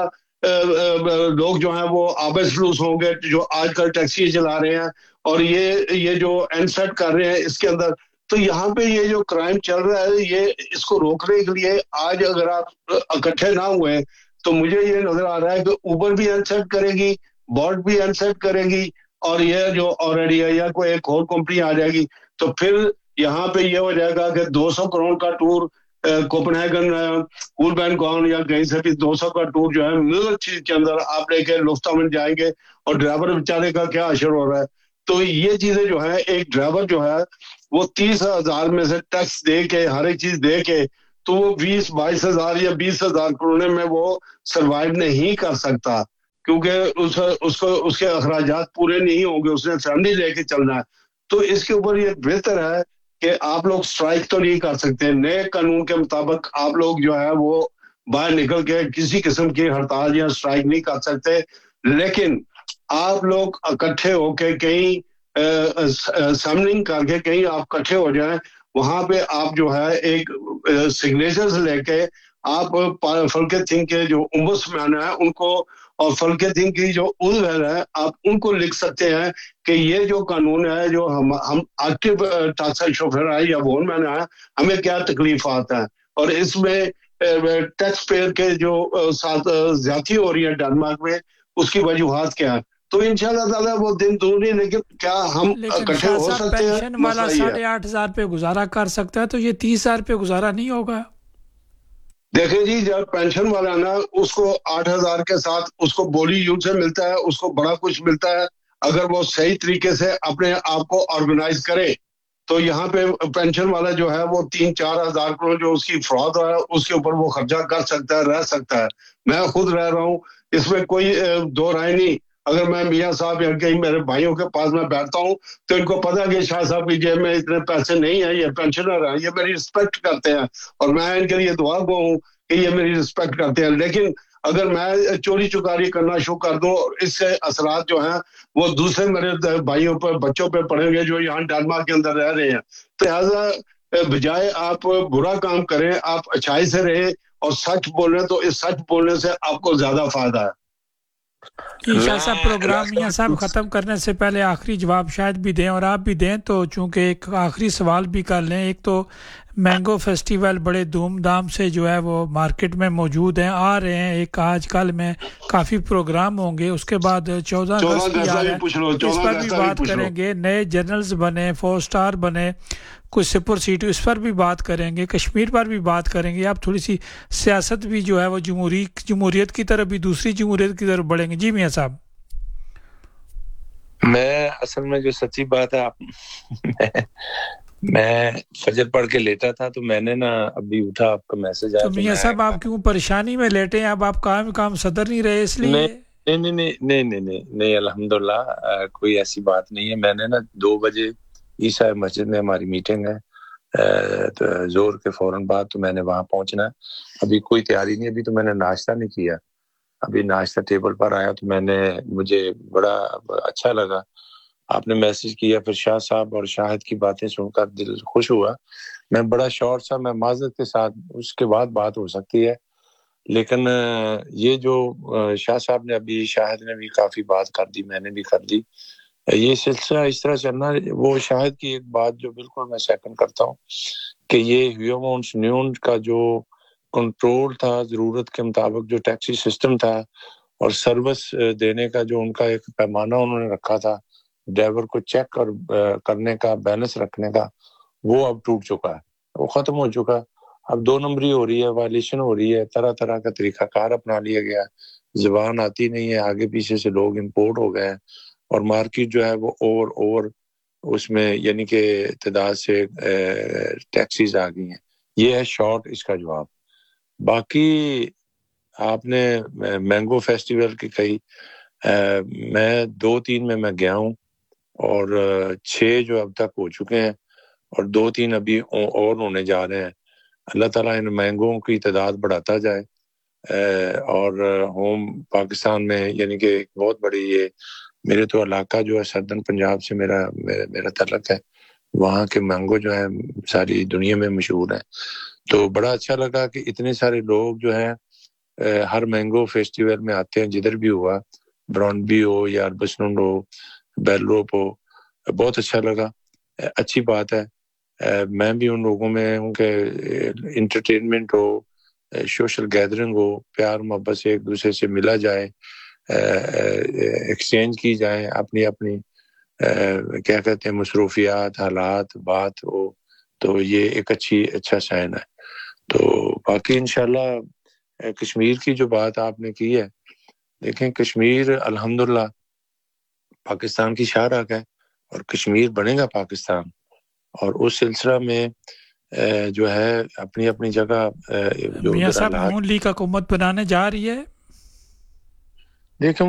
لوگ جو ہیں وہ آبس فلوس ہوں گے جو آج کل ٹیکسی چلا رہے ہیں اور یہ جو اینڈ سیٹ کر رہے ہیں اس کے اندر, تو یہاں پہ یہ جو کرائم چل رہا ہے یہ اس کو روکنے کے لیے آج اگر آپ اکٹھے نہ ہوئے تو مجھے یہ نظر آ رہا ہے کہ اوبر بھی انسیپٹ کرے گی, بولٹ بھی انسیپٹ کرے گی, اور یہ جو آلریڈی ہے یا کوئی ایک اور کمپنی آ جائے گی, تو پھر یہاں پہ یہ ہو جائے گا کہ 200 کروڑ کا ٹور کوپنہیگن کول بین کون یا کہیں سے بھی 200 کا ٹور جو ہے ملک چیز کے اندر آپ لے کے لفتھانسا جائیں گے, اور ڈرائیور بیچارے کا کیا اشر ہو رہا ہے. تو یہ چیزیں جو ہے, ایک ڈرائیور جو ہے وہ 30,000 میں سے ٹیکس دے کے ہر ایک چیز دے کے تو وہ 20-22 ہزار یا 20,000 کروڑ میں وہ سروائیو نہیں کر سکتا, کیونکہ اس کے اخراجات پورے نہیں ہوں گے, اس نے فیملی لے کے چلنا ہے. تو اس کے اوپر یہ بہتر ہے کہ آپ لوگ سٹرائک تو نہیں کر سکتے, نئے قانون کے مطابق آپ لوگ جو ہے وہ باہر نکل کے کسی قسم کی ہڑتال یا سٹرائک نہیں کر سکتے, لیکن آپ لوگ اکٹھے ہو کے کہیں سمننگ کر کے کہیں آپ اکٹھے ہو جائیں, وہاں پہ آپ جو ہے ایک سگنیچرز لے کے آپ فلکے تھنگ کے جو امبسمین ہیں ان کو اور فلکے تھنگ کی جو عضو ہے آپ ان کو لکھ سکتے ہیں کہ یہ جو قانون ہے جو ہم ایکٹیو ٹیکسی شوفر ہے یا وون مین ہے ہمیں کیا تکلیفات ہیں, اور اس میں ٹیکس پیئر کے جو ساتھ زیادتی ہو رہی ہے ڈنمارک میں اس کی وجوہات کیا ہے. تو انشاءاللہ تعالیٰ وہ دن دور نہیں, لیکن کیا ہم اکٹھے ہو سکتے ہیں؟ پینشن والا 8,500 پہ گزارا کر سکتا ہے, تو یہ 30,000 پہ گزارا نہیں ہوگا. دیکھیں جی, جب پینشن والا نا اس کو 8,000 کے ساتھ اس کو بولی یون سے ملتا ہے, اس کو بڑا کچھ ملتا ہے, اگر وہ صحیح طریقے سے اپنے آپ کو آرگنائز کرے تو یہاں پہ پینشن والا جو ہے وہ 3-4 ہزار کروڑ جو اس کی فراڈ ہے اس کے اوپر وہ خرچہ کر سکتا ہے, رہ سکتا ہے. میں خود رہ رہا ہوں, اس میں کوئی دو رائے نہیں. اگر میں میاں صاحب یا کہیں میرے بھائیوں کے پاس میں بیٹھتا ہوں تو ان کو پتا کہ شاہ صاحب کی جیب میں اتنے پیسے نہیں ہیں, یہ پینشنر ہیں, یہ میری رسپیکٹ کرتے ہیں اور میں ان کے لیے دعا گو ہوں کہ یہ میری رسپیکٹ کرتے ہیں. لیکن اگر میں چوری چکاری کرنا شروع کر دوں, اس سے اثرات جو ہیں وہ دوسرے میرے بھائیوں پر بچوں پہ پڑیں گے جو یہاں ڈنمارک کے اندر رہ رہے ہیں. لہٰذا بجائے آپ برا کام کریں آپ اچھائی سے رہیں اور سچ بولیں, تو اس سچ بولنے سے آپ کو زیادہ فائدہ ہے. شاہ صاحب پروگرام میاں صاحب ختم کرنے سے پہلے آخری جواب شاید بھی دیں اور آپ بھی دیں, تو چونکہ ایک آخری سوال بھی کر لیں. ایک تو مینگو فیسٹیول بڑے دھوم دھام سے جو ہے وہ مارکیٹ میں موجود ہیں, آ رہے ہیں, ایک آج کل میں کافی پروگرام ہوں گے, اس کے بعد 14 اگست بھی آ رہا ہے, اس پر بھی بات کریں گے. نئے جنرلز بنے, 4 سٹار بنے, کچھ سپر سیٹ, اس پر بھی بات کریں گے. کشمیر پر بھی بات کریں گے. آپ تھوڑی سی سیاست بھی جو ہے وہ جمہوریت کی طرف بھی دوسری جمہوریت کی طرف بڑھیں گے. جی میاں صاحب. میں اصل میں جو سچی بات ہے میں فجر پڑھ کے لیٹا تھا تو میں نے نا ابھی اٹھا آپ کا میسج آیا. تو میاں صاحب آپ کیوں پریشانی میں لیٹے ہیں؟ اب آپ کام صدر نہیں رہے اس لیے؟ نہیں الحمدللہ کوئی ایسی بات نہیں ہے. میں نے نا 2 بجے عیسیٰ مسجد میں ہماری میٹنگ ہے زور کے فوراً بعد, تو میں نے وہاں پہنچنا ہے. ابھی کوئی تیاری نہیں, ابھی تو میں نے ناشتہ نہیں کیا. ابھی ناشتہ ٹیبل پر آیا تو مجھے بڑا اچھا لگا, آپ نے میسج کیا, پھر شاہ صاحب اور شاہد کی باتیں سن کر دل خوش ہوا. میں بڑا شارٹ سا, میں معذرت کے ساتھ اس کے بعد بات ہو سکتی ہے, لیکن یہ جو شاہ صاحب نے ابھی, شاہد نے بھی کافی بات کر دی, میں نے بھی کر دی, یہ سلسلہ اس طرح چلنا. وہ شاہد کی ایک بات جو بالکل میں سیکنڈ کرتا ہوں کہ یہ ہیومنس نیون کا جو کنٹرول تھا, ضرورت کے مطابق جو ٹیکسی سسٹم تھا اور سروس دینے کا جو ان کا ایک پیمانہ انہوں نے رکھا تھا, ڈرائیور کو چیک کرنے کا, بیلنس رکھنے کا, وہ اب ٹوٹ چکا ہے, وہ ختم ہو چکا. اب 2 نمبری ہو رہی ہے, وائلیشن ہو رہی ہے, طرح طرح کا طریقہ کار اپنا لیا گیا, زبان آتی نہیں ہے, آگے پیچھے سے لوگ امپورٹ ہو گئے ہیں, اور مارکیٹ جو ہے وہ اوور اس میں یعنی کہ تعداد سے ٹیکسیز آ گئی ہیں. یہ ہے شارٹ اس کا جواب. باقی آپ نے مینگو فیسٹیول کی کہی, میں 2-3 میں گیا ہوں اور 6 جو اب تک ہو چکے ہیں اور 2-3 ابھی اور ہونے جا رہے ہیں. اللہ تعالیٰ ان مینگوؤں کی تعداد بڑھاتا جائے, اور ہوم پاکستان میں یعنی کہ بہت بڑی, یہ میرے تو علاقہ جو ہے سردن پنجاب سے میرا تعلق ہے, وہاں کے مینگو جو ہے ساری دنیا میں مشہور ہیں. تو بڑا اچھا لگا کہ اتنے سارے لوگ جو ہیں ہر مینگو فیسٹیول میں آتے ہیں, جدھر بھی ہوا, برانڈبی ہو یا اربسنڈ ہو, بیل روپ ہو, بہت اچھا لگا. اچھی بات ہے, میں بھی ان لوگوں میں ہوں کہ انٹرٹینمنٹ ہو, سوشل گیدرنگ ہو, پیار محبت سے ایک دوسرے سے ملا جائے, ایکسچینج کی جائے, اپنی اپنی کیا کہتے ہیں مصروفیات, حالات, بات ہو, تو یہ ایک اچھا سائن ہے. تو باقی انشاءاللہ کشمیر کی جو بات آپ نے کی ہے, دیکھیں کشمیر الحمدللہ پاکستان کی شاہ راہ ہے, اور کشمیر بنے گا پاکستان, اور اس سلسلہ میں جو ہے اپنی اپنی جگہ جو میاں صاحب نون لیگ حکومت بنانے جا رہی ہے. دیکھیں